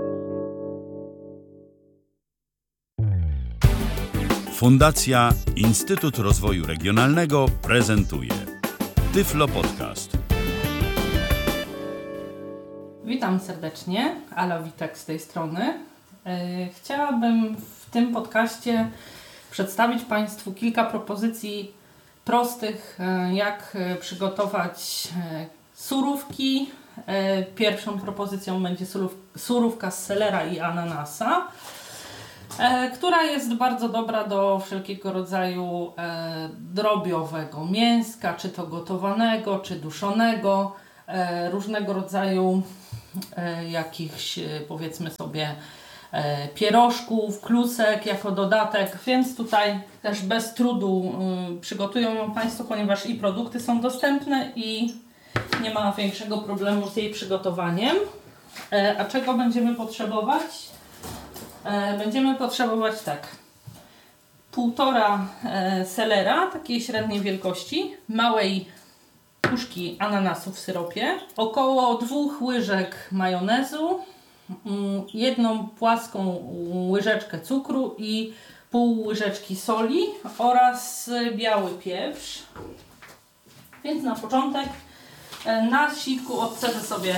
Fundacja Instytut Rozwoju Regionalnego prezentuje Tyflo Podcast. Witam serdecznie, Ala Witek z tej strony. Chciałabym w tym podcaście przedstawić Państwu kilka propozycji prostych, jak przygotować surówki. Pierwszą propozycją będzie surów, surówka z selera i ananasa, która jest bardzo dobra do wszelkiego rodzaju drobiowego mięska, czy to gotowanego, czy duszonego, różnego rodzaju jakichś, powiedzmy sobie, pierożków, klusek jako dodatek, więc tutaj też bez trudu przygotują ją Państwo, ponieważ i produkty są dostępne i nie ma większego problemu z jej przygotowaniem. A czego będziemy potrzebować? Będziemy potrzebować tak, półtora selera takiej średniej wielkości, małej puszki ananasu w syropie, około dwóch łyżek majonezu, jedną płaską łyżeczkę cukru i pół łyżeczki soli oraz biały pieprz. Więc na początek na siwku odcedzę sobie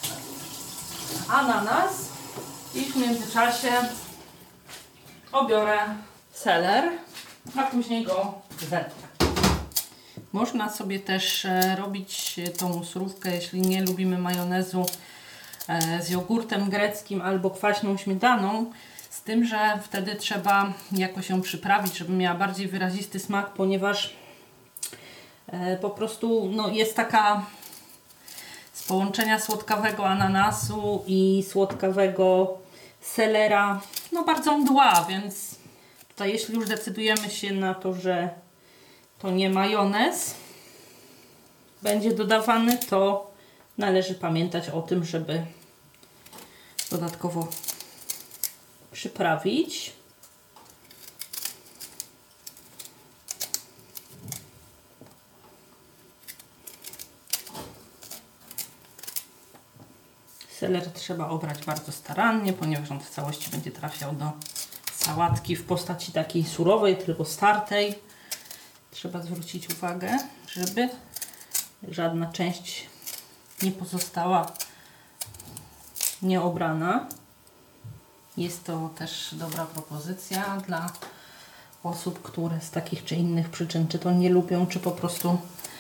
ananas i w międzyczasie obiorę seler, a później go zetrę. Można sobie też robić tą surówkę, jeśli nie lubimy majonezu, z jogurtem greckim albo kwaśną śmietaną, z tym, że wtedy trzeba jakoś ją przyprawić, żeby miała bardziej wyrazisty smak, ponieważ po prostu no, jest taka z połączenia słodkawego ananasu i słodkawego selera, no bardzo mdła, więc tutaj jeśli już decydujemy się na to, że to nie majonez będzie dodawany, to należy pamiętać o tym, żeby dodatkowo przyprawić. Seler trzeba obrać bardzo starannie, ponieważ on w całości będzie trafiał do sałatki w postaci takiej surowej, tylko startej. Trzeba zwrócić uwagę, żeby żadna część nie pozostała nieobrana. Jest to też dobra propozycja dla osób, które z takich czy innych przyczyn, czy to nie lubią, czy po prostu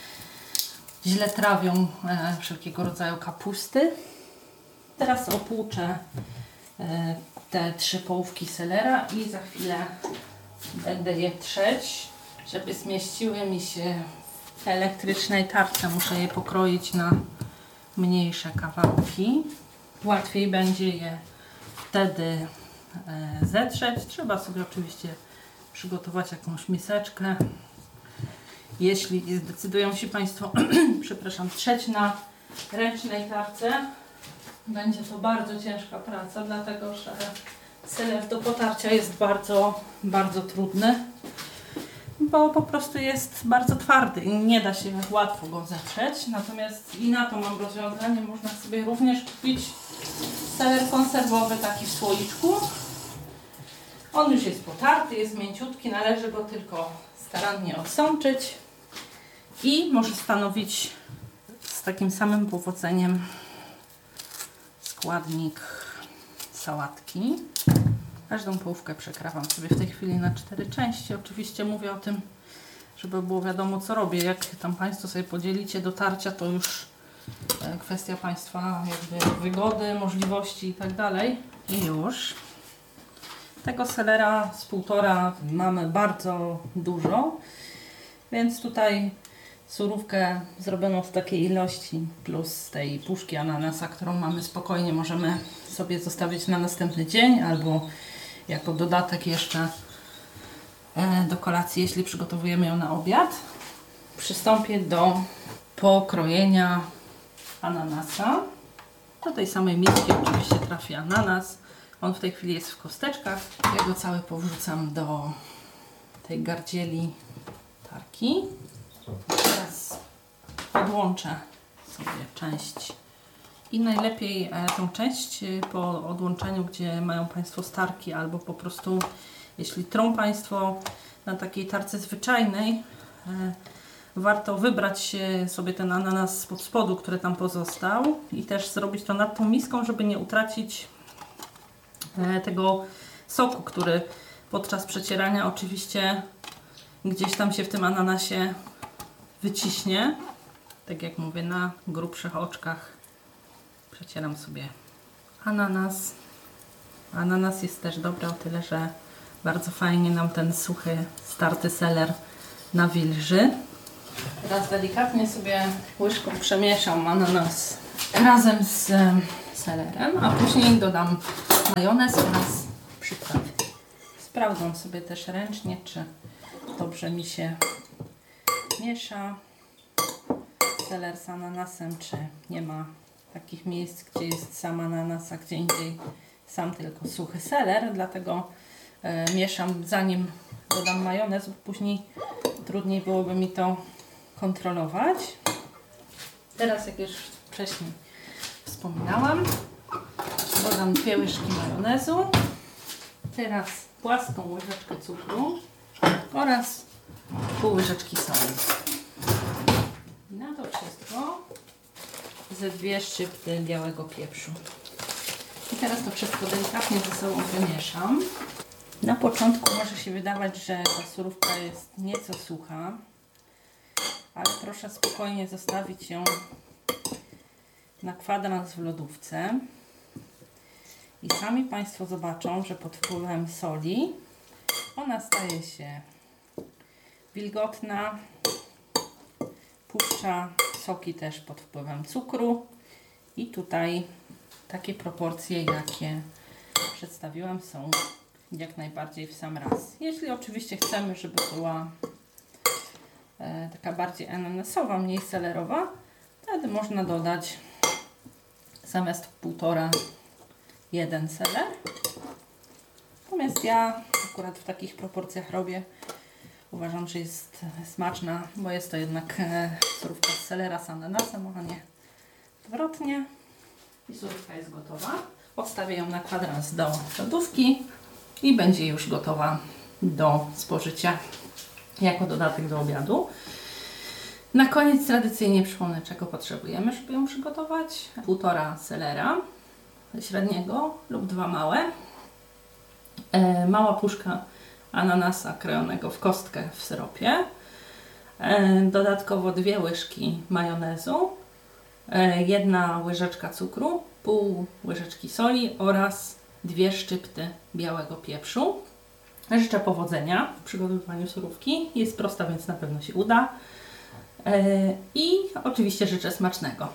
źle trawią e, wszelkiego rodzaju kapusty. Teraz opłuczę e, te trzy połówki selera i za chwilę będę je trzeć, żeby zmieściły mi się w elektrycznej tarce. Muszę je pokroić na mniejsze kawałki. Łatwiej będzie je wtedy e, zetrzeć. Trzeba sobie oczywiście przygotować jakąś miseczkę. Jeśli zdecydują się Państwo przepraszam, trzeć na ręcznej tarce, będzie to bardzo ciężka praca, dlatego że seler do potarcia jest bardzo, bardzo trudny, bo po prostu jest bardzo twardy i nie da się łatwo go zetrzeć. Natomiast i na to mam rozwiązanie. Można sobie również kupić seler konserwowy, taki w słoiczku. On już jest potarty, jest mięciutki, należy go tylko starannie odsączyć i może stanowić z takim samym powodzeniem składnik sałatki. Każdą połówkę przekrawam sobie w tej chwili na cztery części. Oczywiście mówię o tym, żeby było wiadomo, co robię. Jak tam Państwo sobie podzielicie do tarcia, to już kwestia Państwa jakby wygody, możliwości i tak dalej. I już. Tego selera z półtora mamy bardzo dużo, więc tutaj surówkę zrobioną z takiej ilości plus z tej puszki ananasa, którą mamy spokojnie, możemy sobie zostawić na następny dzień albo jako dodatek jeszcze do kolacji, jeśli przygotowujemy ją na obiad. Przystąpię do pokrojenia ananasa. Do tej samej miski oczywiście trafi ananas. On w tej chwili jest w kosteczkach. Ja go cały powrzucam do tej gardzieli tarki. Teraz odłączę sobie część i najlepiej tą część po odłączeniu, gdzie mają Państwo starki, albo po prostu jeśli trą Państwo na takiej tarce zwyczajnej, warto wybrać sobie ten ananas spod spodu, który tam pozostał, i też zrobić to nad tą miską, żeby nie utracić tego soku, który podczas przecierania oczywiście gdzieś tam się w tym ananasie wyciśnie. Tak jak mówię, na grubszych oczkach przecieram sobie ananas. Ananas jest też dobry o tyle, że bardzo fajnie nam ten suchy, starty seler nawilży. Teraz delikatnie sobie łyżką przemieszam ananas razem z selerem, a później dodam majonez oraz przyprawy. Sprawdzam sobie też ręcznie, czy dobrze mi się miesza seler z ananasem, czy nie ma takich miejsc, gdzie jest sam ananas, a gdzie indziej sam tylko suchy seler, dlatego e, mieszam zanim dodam majonez, bo później trudniej byłoby mi to kontrolować. Teraz, jak już wcześniej wspominałam, dodam dwie łyżki majonezu, teraz płaską łyżeczkę cukru oraz pół łyżeczki soli. Na to wszystko ze dwie szczypty białego pieprzu. I teraz to wszystko delikatnie ze sobą wymieszam. Na początku może się wydawać, że ta surówka jest nieco sucha, ale proszę spokojnie zostawić ją na kwadrans w lodówce i sami Państwo zobaczą, że pod wpływem soli ona staje się wilgotna, puszcza soki też pod wpływem cukru i tutaj takie proporcje, jakie przedstawiłam, są jak najbardziej w sam raz. Jeśli oczywiście chcemy, żeby była e, taka bardziej ananasowa, mniej selerowa, wtedy można dodać zamiast półtora jeden seler. Natomiast ja akurat w takich proporcjach robię. Uważam, że jest smaczna, bo jest to jednak e, surówka z selera z ananasem, a nie odwrotnie. I surówka jest gotowa. Odstawię ją na kwadrans do lodówki i będzie już gotowa do spożycia jako dodatek do obiadu. Na koniec tradycyjnie przypomnę, czego potrzebujemy, żeby ją przygotować. Półtora selera średniego lub dwa małe. E, mała puszka ananasa krojonego w kostkę w syropie. E, dodatkowo dwie łyżki majonezu, e, jedna łyżeczka cukru, pół łyżeczki soli oraz dwie szczypty białego pieprzu. Życzę powodzenia w przygotowywaniu surówki. Jest prosta, więc na pewno się uda. E, I oczywiście życzę smacznego.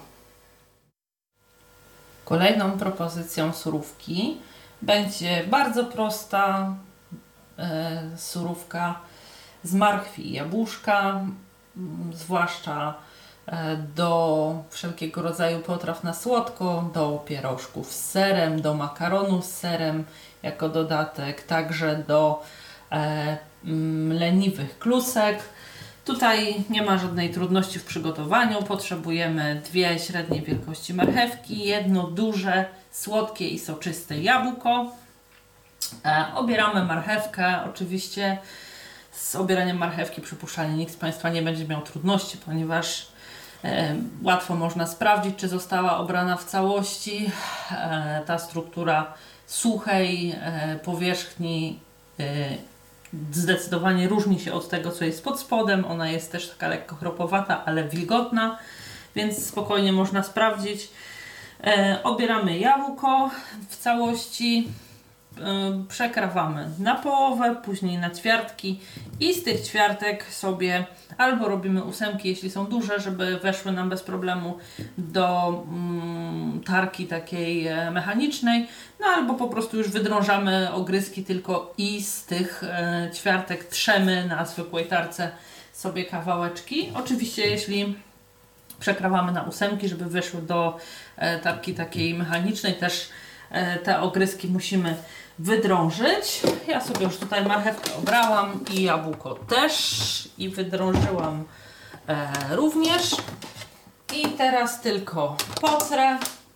Kolejną propozycją surówki będzie bardzo prosta e, surówka z marchwi i jabłuszka, m, zwłaszcza e, do wszelkiego rodzaju potraw na słodko, do pierożków z serem, do makaronu z serem jako dodatek, także do e, m, leniwych klusek. Tutaj nie ma żadnej trudności w przygotowaniu. Potrzebujemy dwie średniej wielkości marchewki, jedno duże, słodkie i soczyste jabłko. E, obieramy marchewkę. Oczywiście z obieraniem marchewki przypuszczalnie nikt z Państwa nie będzie miał trudności, ponieważ e, łatwo można sprawdzić, czy została obrana w całości. E, ta struktura suchej e, powierzchni e, zdecydowanie różni się od tego, co jest pod spodem. Ona jest też taka lekko chropowata, ale wilgotna, więc spokojnie można sprawdzić. E, obieramy jabłko w całości, e, przekrawamy na połowę, później na ćwiartki i z tych ćwiartek sobie albo robimy ósemki, jeśli są duże, żeby weszły nam bez problemu do mm, tarki takiej e, mechanicznej, no albo po prostu już wydrążamy ogryzki tylko i z tych e, ćwiartek trzemy na zwykłej tarce sobie kawałeczki. Oczywiście jeśli przekrawamy na ósemki, żeby wyszły do e, tarki takiej mechanicznej, też e, te ogryski musimy wydrążyć. Ja sobie już tutaj marchewkę obrałam i jabłko też i wydrążyłam e, również. I teraz tylko pocrę.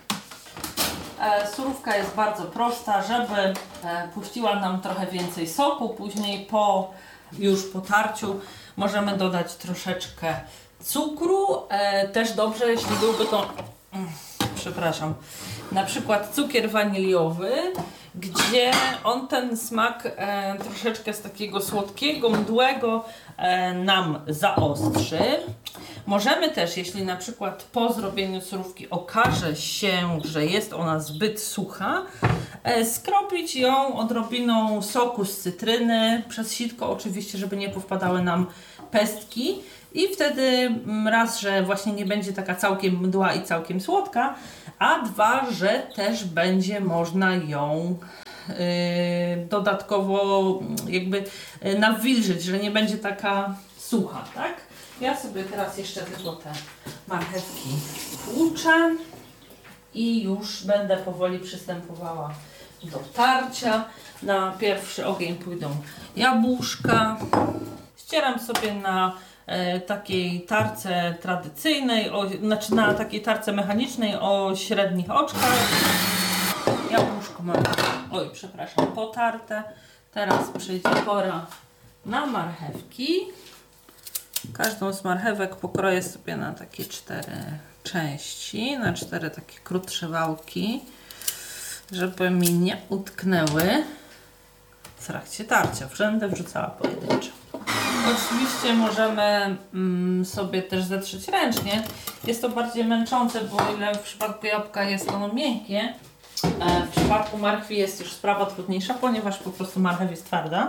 E, surówka jest bardzo prosta, żeby e, puściła nam trochę więcej soku. Później po już po tarciu możemy dodać troszeczkę cukru. E, też dobrze, jeśli byłby to mm, przepraszam, na przykład cukier waniliowy, gdzie on ten smak e, troszeczkę z takiego słodkiego, mdłego e, nam zaostrzy. Możemy też, jeśli na przykład po zrobieniu surówki okaże się, że jest ona zbyt sucha, e, skropić ją odrobiną soku z cytryny, przez sitko oczywiście, żeby nie powpadały nam pestki. I wtedy raz, że właśnie nie będzie taka całkiem mdła i całkiem słodka, a dwa, że też będzie można ją yy, dodatkoło jakby yy, nawilżyć, że nie będzie taka sucha, tak? Ja sobie teraz jeszcze tylko te marchewki tłuczę i już będę powoli przystępowała do tarcia. Na pierwszy ogień pójdą jabłuszka. Ścieram sobie na takiej tarce tradycyjnej, o, znaczy na takiej tarce mechanicznej o średnich oczkach. Jabłuszko mam, oj przepraszam, potarte. Teraz przyjdzie pora na marchewki. Każdą z marchewek pokroję sobie na takie cztery części, na cztery takie krótsze wałki, żeby mi nie utknęły w trakcie tarcia. W rzędę wrzucała pojedynczo. Oczywiście możemy mm, sobie też zetrzeć ręcznie. Jest to bardziej męczące, bo ile w przypadku jabłka jest ono miękkie, e, w przypadku marchwi jest już sprawa trudniejsza, ponieważ po prostu marchew jest twarda.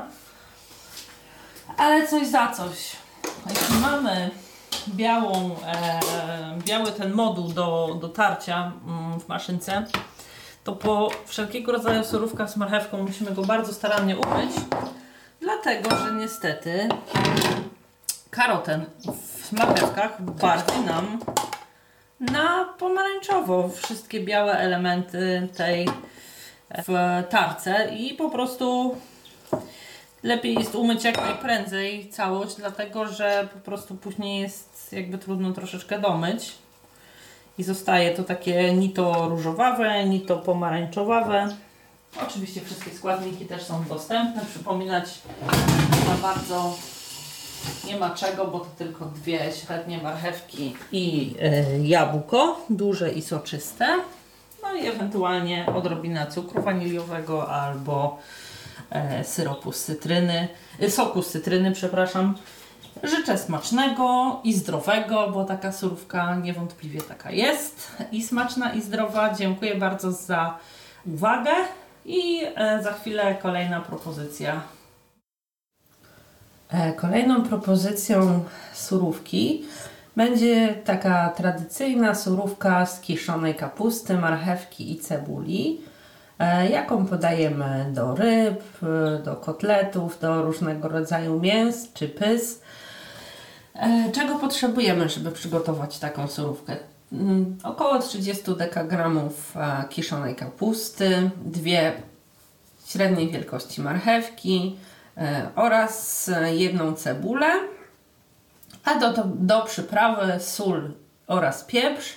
Ale coś za coś. Jeśli mamy białą, e, biały ten moduł do, do tarcia mm, w maszynce, to po wszelkiego rodzaju surówkach z marchewką musimy go bardzo starannie umyć. Dlatego, że niestety karoten w marchewkach bardziej nam na pomarańczowo wszystkie białe elementy tej w tarce i po prostu lepiej jest umyć jak najprędzej całość, dlatego że po prostu później jest jakby trudno troszeczkę domyć i zostaje to takie ni to różowawe, ni to pomarańczowawe. Oczywiście wszystkie składniki też są dostępne. Przypominać za bardzo nie ma czego, bo to tylko dwie średnie marchewki i y, jabłko, duże i soczyste. No i ewentualnie odrobina cukru waniliowego albo y, syropu z cytryny, y, soku z cytryny, przepraszam. Życzę smacznego i zdrowego, bo taka surówka niewątpliwie taka jest. I smaczna i zdrowa. Dziękuję bardzo za uwagę. I za chwilę kolejna propozycja. Kolejną propozycją surówki będzie taka tradycyjna surówka z kiszonej kapusty, marchewki i cebuli, jaką podajemy do ryb, do kotletów, do różnego rodzaju mięs czy pys. Czego potrzebujemy, żeby przygotować taką surówkę? Około trzydzieści dekagramów kiszonej kapusty, dwie średniej wielkości marchewki oraz jedną cebulę, a do, do, do przyprawy sól oraz pieprz.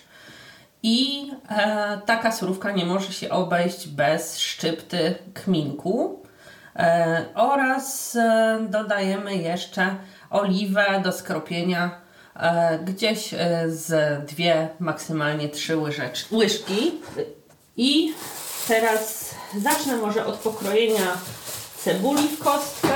I e, taka surówka nie może się obejść bez szczypty kminku e, oraz e, dodajemy jeszcze oliwę do skropienia, e, gdzieś e, z dwie, maksymalnie trzy łyżecz, łyżki. I teraz zacznę może od pokrojenia cebuli w kostkę,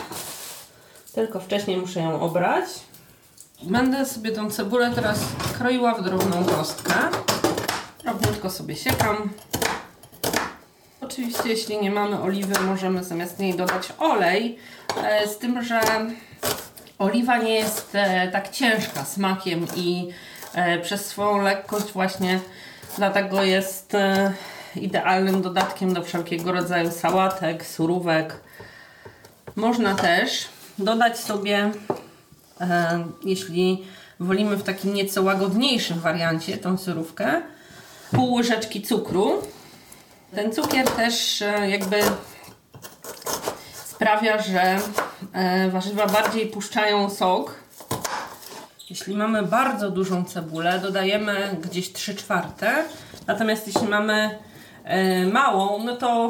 tylko wcześniej muszę ją obrać. Będę sobie tą cebulę teraz kroiła w drobną kostkę. Drobniutko sobie siekam. Oczywiście jeśli nie mamy oliwy, możemy zamiast niej dodać olej, z tym, że oliwa nie jest tak ciężka smakiem i przez swoją lekkość właśnie dlatego jest idealnym dodatkiem do wszelkiego rodzaju sałatek, surówek. Można też dodać sobie, e, jeśli wolimy w takim nieco łagodniejszym wariancie tą surówkę, pół łyżeczki cukru. Ten cukier też e, jakby sprawia, że e, warzywa bardziej puszczają sok. Jeśli mamy bardzo dużą cebulę, dodajemy gdzieś trzy czwarte. Natomiast jeśli mamy e, małą, no to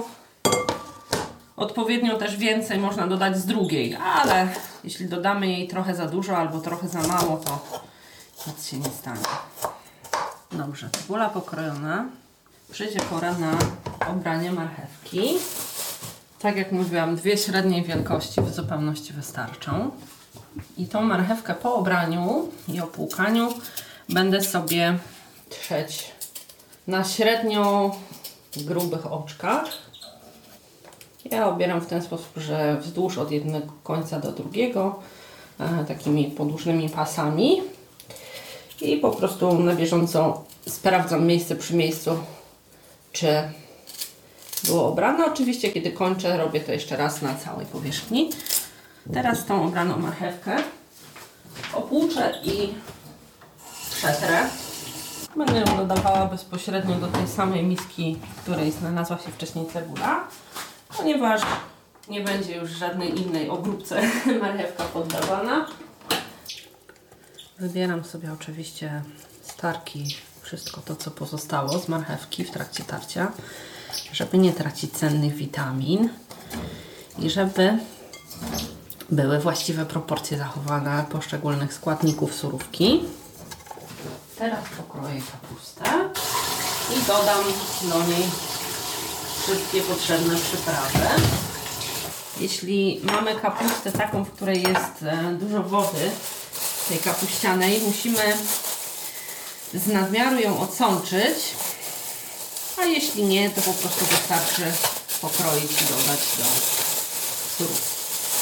odpowiednio też więcej można dodać z drugiej. Ale jeśli dodamy jej trochę za dużo albo trochę za mało, to nic się nie stanie. Dobrze, cebula pokrojona. Przyjdzie pora na obranie marchewki. Tak jak mówiłam, dwie średniej wielkości w zupełności wystarczą. I tą marchewkę po obraniu i opłukaniu będę sobie trzeć na średnio grubych oczkach. Ja obieram w ten sposób, że wzdłuż od jednego końca do drugiego, e, takimi podłużnymi pasami. I po prostu na bieżąco sprawdzam miejsce przy miejscu, czy było obrane. Oczywiście, kiedy kończę, robię to jeszcze raz na całej powierzchni. Teraz tą obraną marchewkę opłuczę i przetrę. Będę ją dodawała bezpośrednio do tej samej miski, w której znalazła się wcześniej cebula, ponieważ nie będzie już żadnej innej obróbce marchewka poddawana. Wybieram sobie oczywiście z tarki wszystko to, co pozostało z marchewki w trakcie tarcia, żeby nie tracić cennych witamin i żeby były właściwe proporcje zachowane poszczególnych składników surówki. Teraz pokroję kapustę i dodam do niej wszystkie potrzebne przyprawy. Jeśli mamy kapustę taką, w której jest dużo wody, tej kapuścianej, musimy z nadmiaru ją odsączyć, a jeśli nie, to po prostu wystarczy pokroić i dodać do surówki.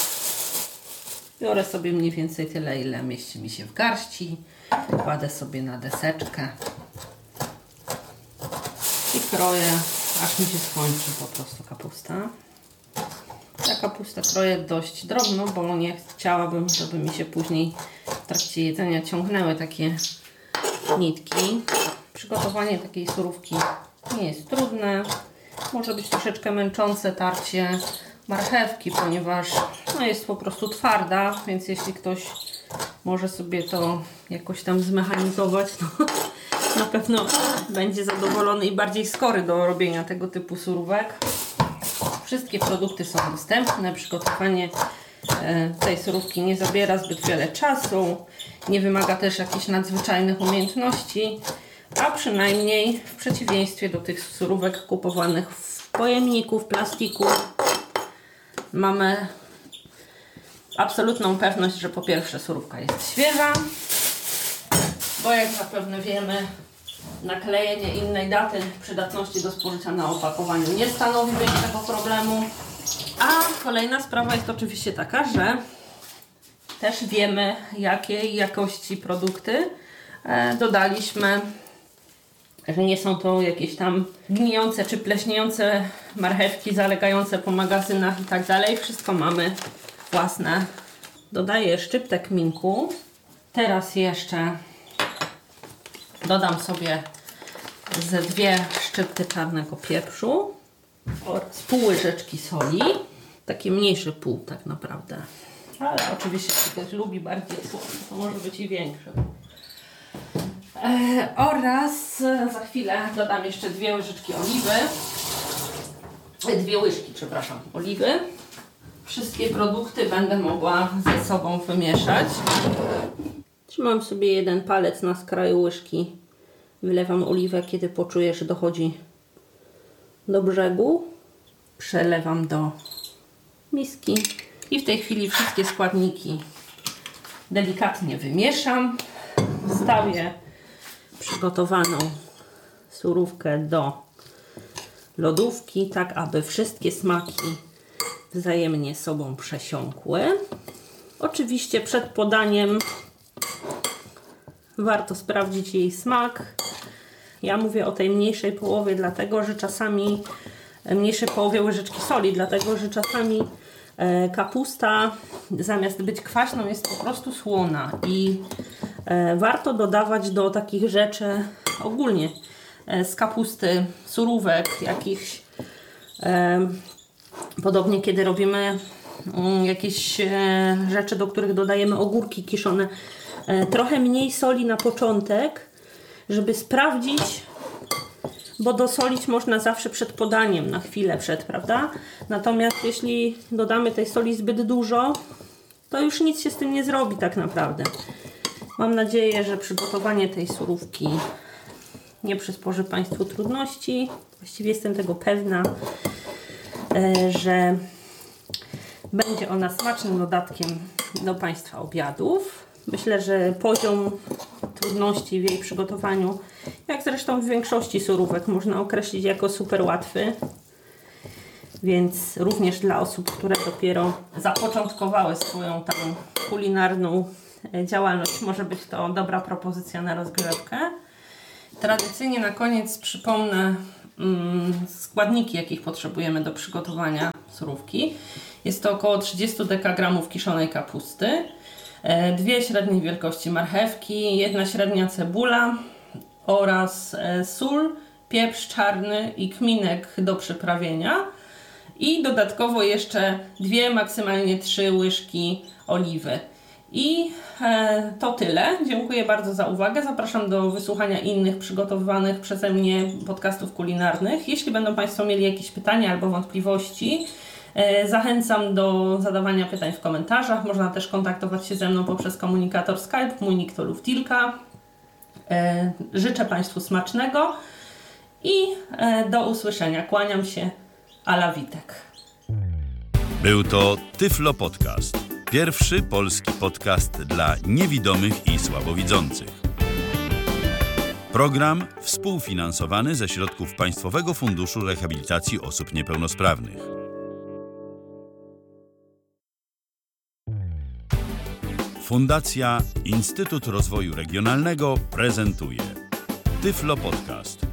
Biorę sobie mniej więcej tyle, ile mieści mi się w garści, kładę sobie na deseczkę i kroję, aż mi się skończy po prostu kapusta. Ja kapustę kroję dość drobno, bo nie chciałabym, żeby mi się później w trakcie jedzenia ciągnęły takie nitki. Przygotowanie takiej surówki nie jest trudne. Może być troszeczkę męczące tarcie marchewki, ponieważ no, jest po prostu twarda, więc jeśli ktoś może sobie to jakoś tam zmechanizować, to na pewno będzie zadowolony i bardziej skory do robienia tego typu surówek. Wszystkie produkty są dostępne. Przygotowanie tej surówki nie zabiera zbyt wiele czasu, nie wymaga też jakichś nadzwyczajnych umiejętności, a przynajmniej w przeciwieństwie do tych surówek kupowanych w pojemniku, w plastiku, mamy absolutną pewność, że po pierwsze surówka jest świeża, bo jak zapewne wiemy, naklejenie innej daty przydatności do spożycia na opakowaniu nie stanowi większego problemu. A kolejna sprawa jest oczywiście taka, że też wiemy, jakiej jakości produkty dodaliśmy, że nie są to jakieś tam gnijące czy pleśniejące marchewki zalegające po magazynach i tak dalej. Wszystko mamy własne. Dodaję szczyptek minku. Teraz jeszcze dodam sobie ze dwie szczypty czarnego pieprzu oraz pół łyżeczki soli. Takie mniejsze pół tak naprawdę. Ale oczywiście, jeśli ktoś lubi bardziej słodkie, to może być i większe. E, oraz za chwilę dodam jeszcze dwie łyżeczki oliwy. Dwie łyżki, przepraszam, oliwy. Wszystkie produkty będę mogła ze sobą wymieszać. Trzymam sobie jeden palec na skraju łyżki. Wylewam oliwę, kiedy poczuję, że dochodzi do brzegu. Przelewam do miski i w tej chwili wszystkie składniki delikatnie wymieszam. Wstawię przygotowaną surówkę do lodówki, tak aby wszystkie smaki wzajemnie sobą przesiąkły. Oczywiście przed podaniem warto sprawdzić jej smak. Ja mówię o tej mniejszej połowie, dlatego że czasami mniejszej połowie łyżeczki soli, dlatego że czasami e, kapusta zamiast być kwaśną jest po prostu słona i e, warto dodawać do takich rzeczy ogólnie e, z kapusty, surówek, jakichś e, podobnie kiedy robimy um, jakieś e, rzeczy, do których dodajemy ogórki kiszone, e, trochę mniej soli na początek, żeby sprawdzić, bo dosolić można zawsze przed podaniem, na chwilę przed, prawda? Natomiast jeśli dodamy tej soli zbyt dużo, to już nic się z tym nie zrobi tak naprawdę. Mam nadzieję, że przygotowanie tej surówki nie przysporzy Państwu trudności. Właściwie jestem tego pewna, że będzie ona smacznym dodatkiem do Państwa obiadów. Myślę, że poziom trudności w jej przygotowaniu, jak zresztą w większości surówek, można określić jako super łatwy. Więc również dla osób, które dopiero zapoczątkowały swoją tam kulinarną działalność, może być to dobra propozycja na rozgrzewkę. Tradycyjnie na koniec przypomnę mm, składniki, jakich potrzebujemy do przygotowania surówki. Jest to około trzydzieści dekagramów kiszonej kapusty, dwie średniej wielkości marchewki, jedna średnia cebula oraz sól, pieprz czarny i kminek do przyprawienia. I dodatkowo jeszcze dwie, maksymalnie trzy łyżki oliwy. I e, to tyle. Dziękuję bardzo za uwagę. Zapraszam do wysłuchania innych przygotowywanych przeze mnie podcastów kulinarnych. Jeśli będą Państwo mieli jakieś pytania albo wątpliwości, e, zachęcam do zadawania pytań w komentarzach. Można też kontaktować się ze mną poprzez komunikator Skype. Mój nick to Luftilka. E, życzę Państwu smacznego i e, do usłyszenia. Kłaniam się. Ala Witek. Był to Tyflo Podcast. Pierwszy polski podcast dla niewidomych i słabowidzących. Program współfinansowany ze środków Państwowego Funduszu Rehabilitacji Osób Niepełnosprawnych. Fundacja Instytut Rozwoju Regionalnego prezentuje Tyflo Podcast.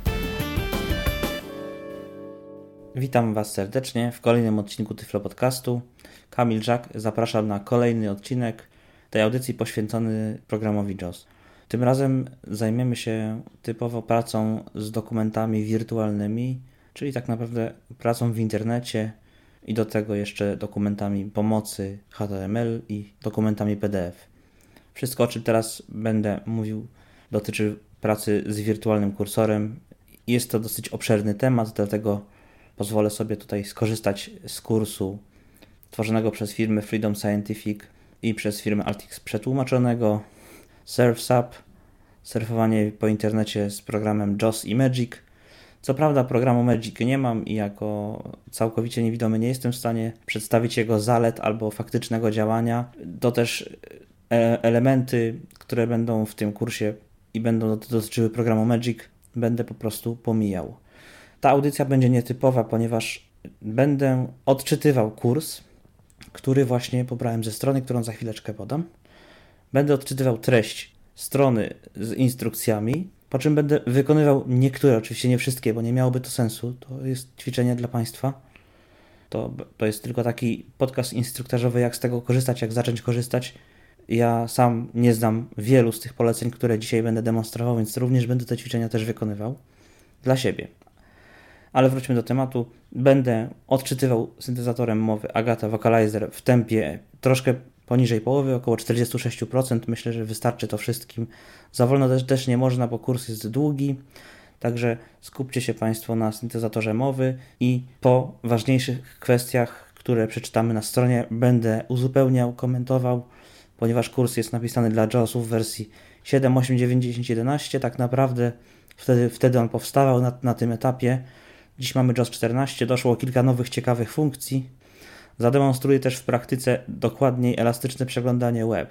Witam Was serdecznie w kolejnym odcinku Tyflo Podcastu. Kamil Żak, zapraszam na kolejny odcinek tej audycji poświęcony programowi JAWS. Tym razem zajmiemy się typowo pracą z dokumentami wirtualnymi, czyli tak naprawdę pracą w internecie i do tego jeszcze dokumentami pomocy H T M L i dokumentami P D F. Wszystko, o czym teraz będę mówił, dotyczy pracy z wirtualnym kursorem. Jest to dosyć obszerny temat, dlatego pozwolę sobie tutaj skorzystać z kursu tworzonego przez firmę Freedom Scientific i przez firmę Altix przetłumaczonego SurfSup, surfowanie po internecie z programem JAWS i Magic. Co prawda programu Magic nie mam i jako całkowicie niewidomy nie jestem w stanie przedstawić jego zalet albo faktycznego działania. To też elementy, które będą w tym kursie i będą dotyczyły programu Magic, będę po prostu pomijał. Ta audycja będzie nietypowa, ponieważ będę odczytywał kurs, który właśnie pobrałem ze strony, którą za chwileczkę podam. Będę odczytywał treść strony z instrukcjami, po czym będę wykonywał niektóre, oczywiście nie wszystkie, bo nie miałoby to sensu. To jest ćwiczenie dla Państwa. To, to jest tylko taki podcast instruktażowy, jak z tego korzystać, jak zacząć korzystać. Ja sam nie znam wielu z tych poleceń, które dzisiaj będę demonstrował, więc również będę te ćwiczenia też wykonywał dla siebie. Ale wróćmy do tematu. Będę odczytywał syntezatorem mowy Agata Vocalizer w tempie troszkę poniżej połowy, około czterdzieści sześć procent. Myślę, że wystarczy to wszystkim. Za wolno też, też nie można, bo kurs jest długi. Także skupcie się Państwo na syntezatorze mowy i po ważniejszych kwestiach, które przeczytamy na stronie, będę uzupełniał, komentował, ponieważ kurs jest napisany dla JAWS-ów w wersji siedem, osiem, dziewięć, dziesięć, jedenaście. Tak naprawdę wtedy, wtedy on powstawał na, na tym etapie. Dziś mamy JAWS czternaście, doszło kilka nowych, ciekawych funkcji. Zademonstruję też w praktyce dokładniej elastyczne przeglądanie web.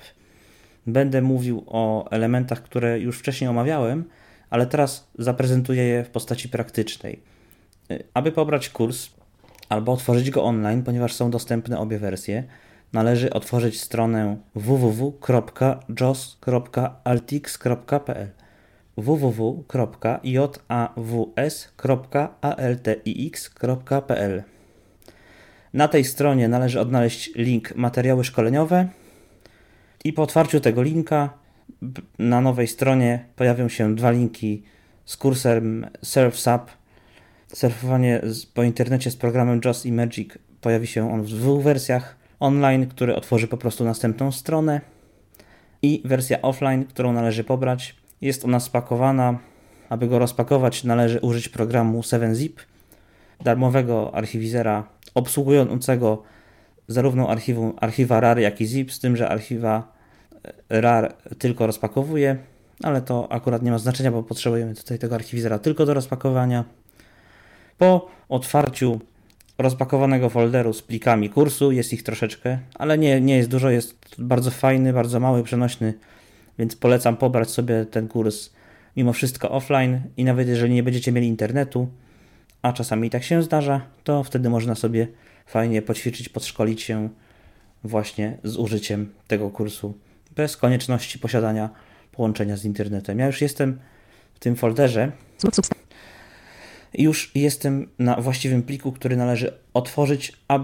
Będę mówił o elementach, które już wcześniej omawiałem, ale teraz zaprezentuję je w postaci praktycznej. Aby pobrać kurs albo otworzyć go online, ponieważ są dostępne obie wersje, należy otworzyć stronę w w w kropka jaws kropka altix kropka p l w w w kropka jaws kropka altix kropka p l. Na tej stronie należy odnaleźć link materiały szkoleniowe i po otwarciu tego linka na nowej stronie pojawią się dwa linki z kursem SurfSup. Surfowanie po internecie z programem JAWS i Magic pojawi się on w dwóch wersjach. Online, który otworzy po prostu następną stronę, i wersja offline, którą należy pobrać. Jest ona spakowana. Aby go rozpakować, należy użyć programu seven zip, darmowego archiwizera obsługującego zarówno archiwum, archiwa R A R, jak i zip, z tym, że archiwa R A R tylko rozpakowuje, ale to akurat nie ma znaczenia, bo potrzebujemy tutaj tego archiwizera tylko do rozpakowania. Po otwarciu rozpakowanego folderu z plikami kursu, jest ich troszeczkę, ale nie, nie jest dużo, jest bardzo fajny, bardzo mały, przenośny, więc polecam pobrać sobie ten kurs mimo wszystko offline i nawet jeżeli nie będziecie mieli internetu, a czasami i tak się zdarza, to wtedy można sobie fajnie poćwiczyć, podszkolić się właśnie z użyciem tego kursu bez konieczności posiadania połączenia z internetem. Ja już jestem w tym folderze i już jestem na właściwym pliku, który należy otworzyć, aby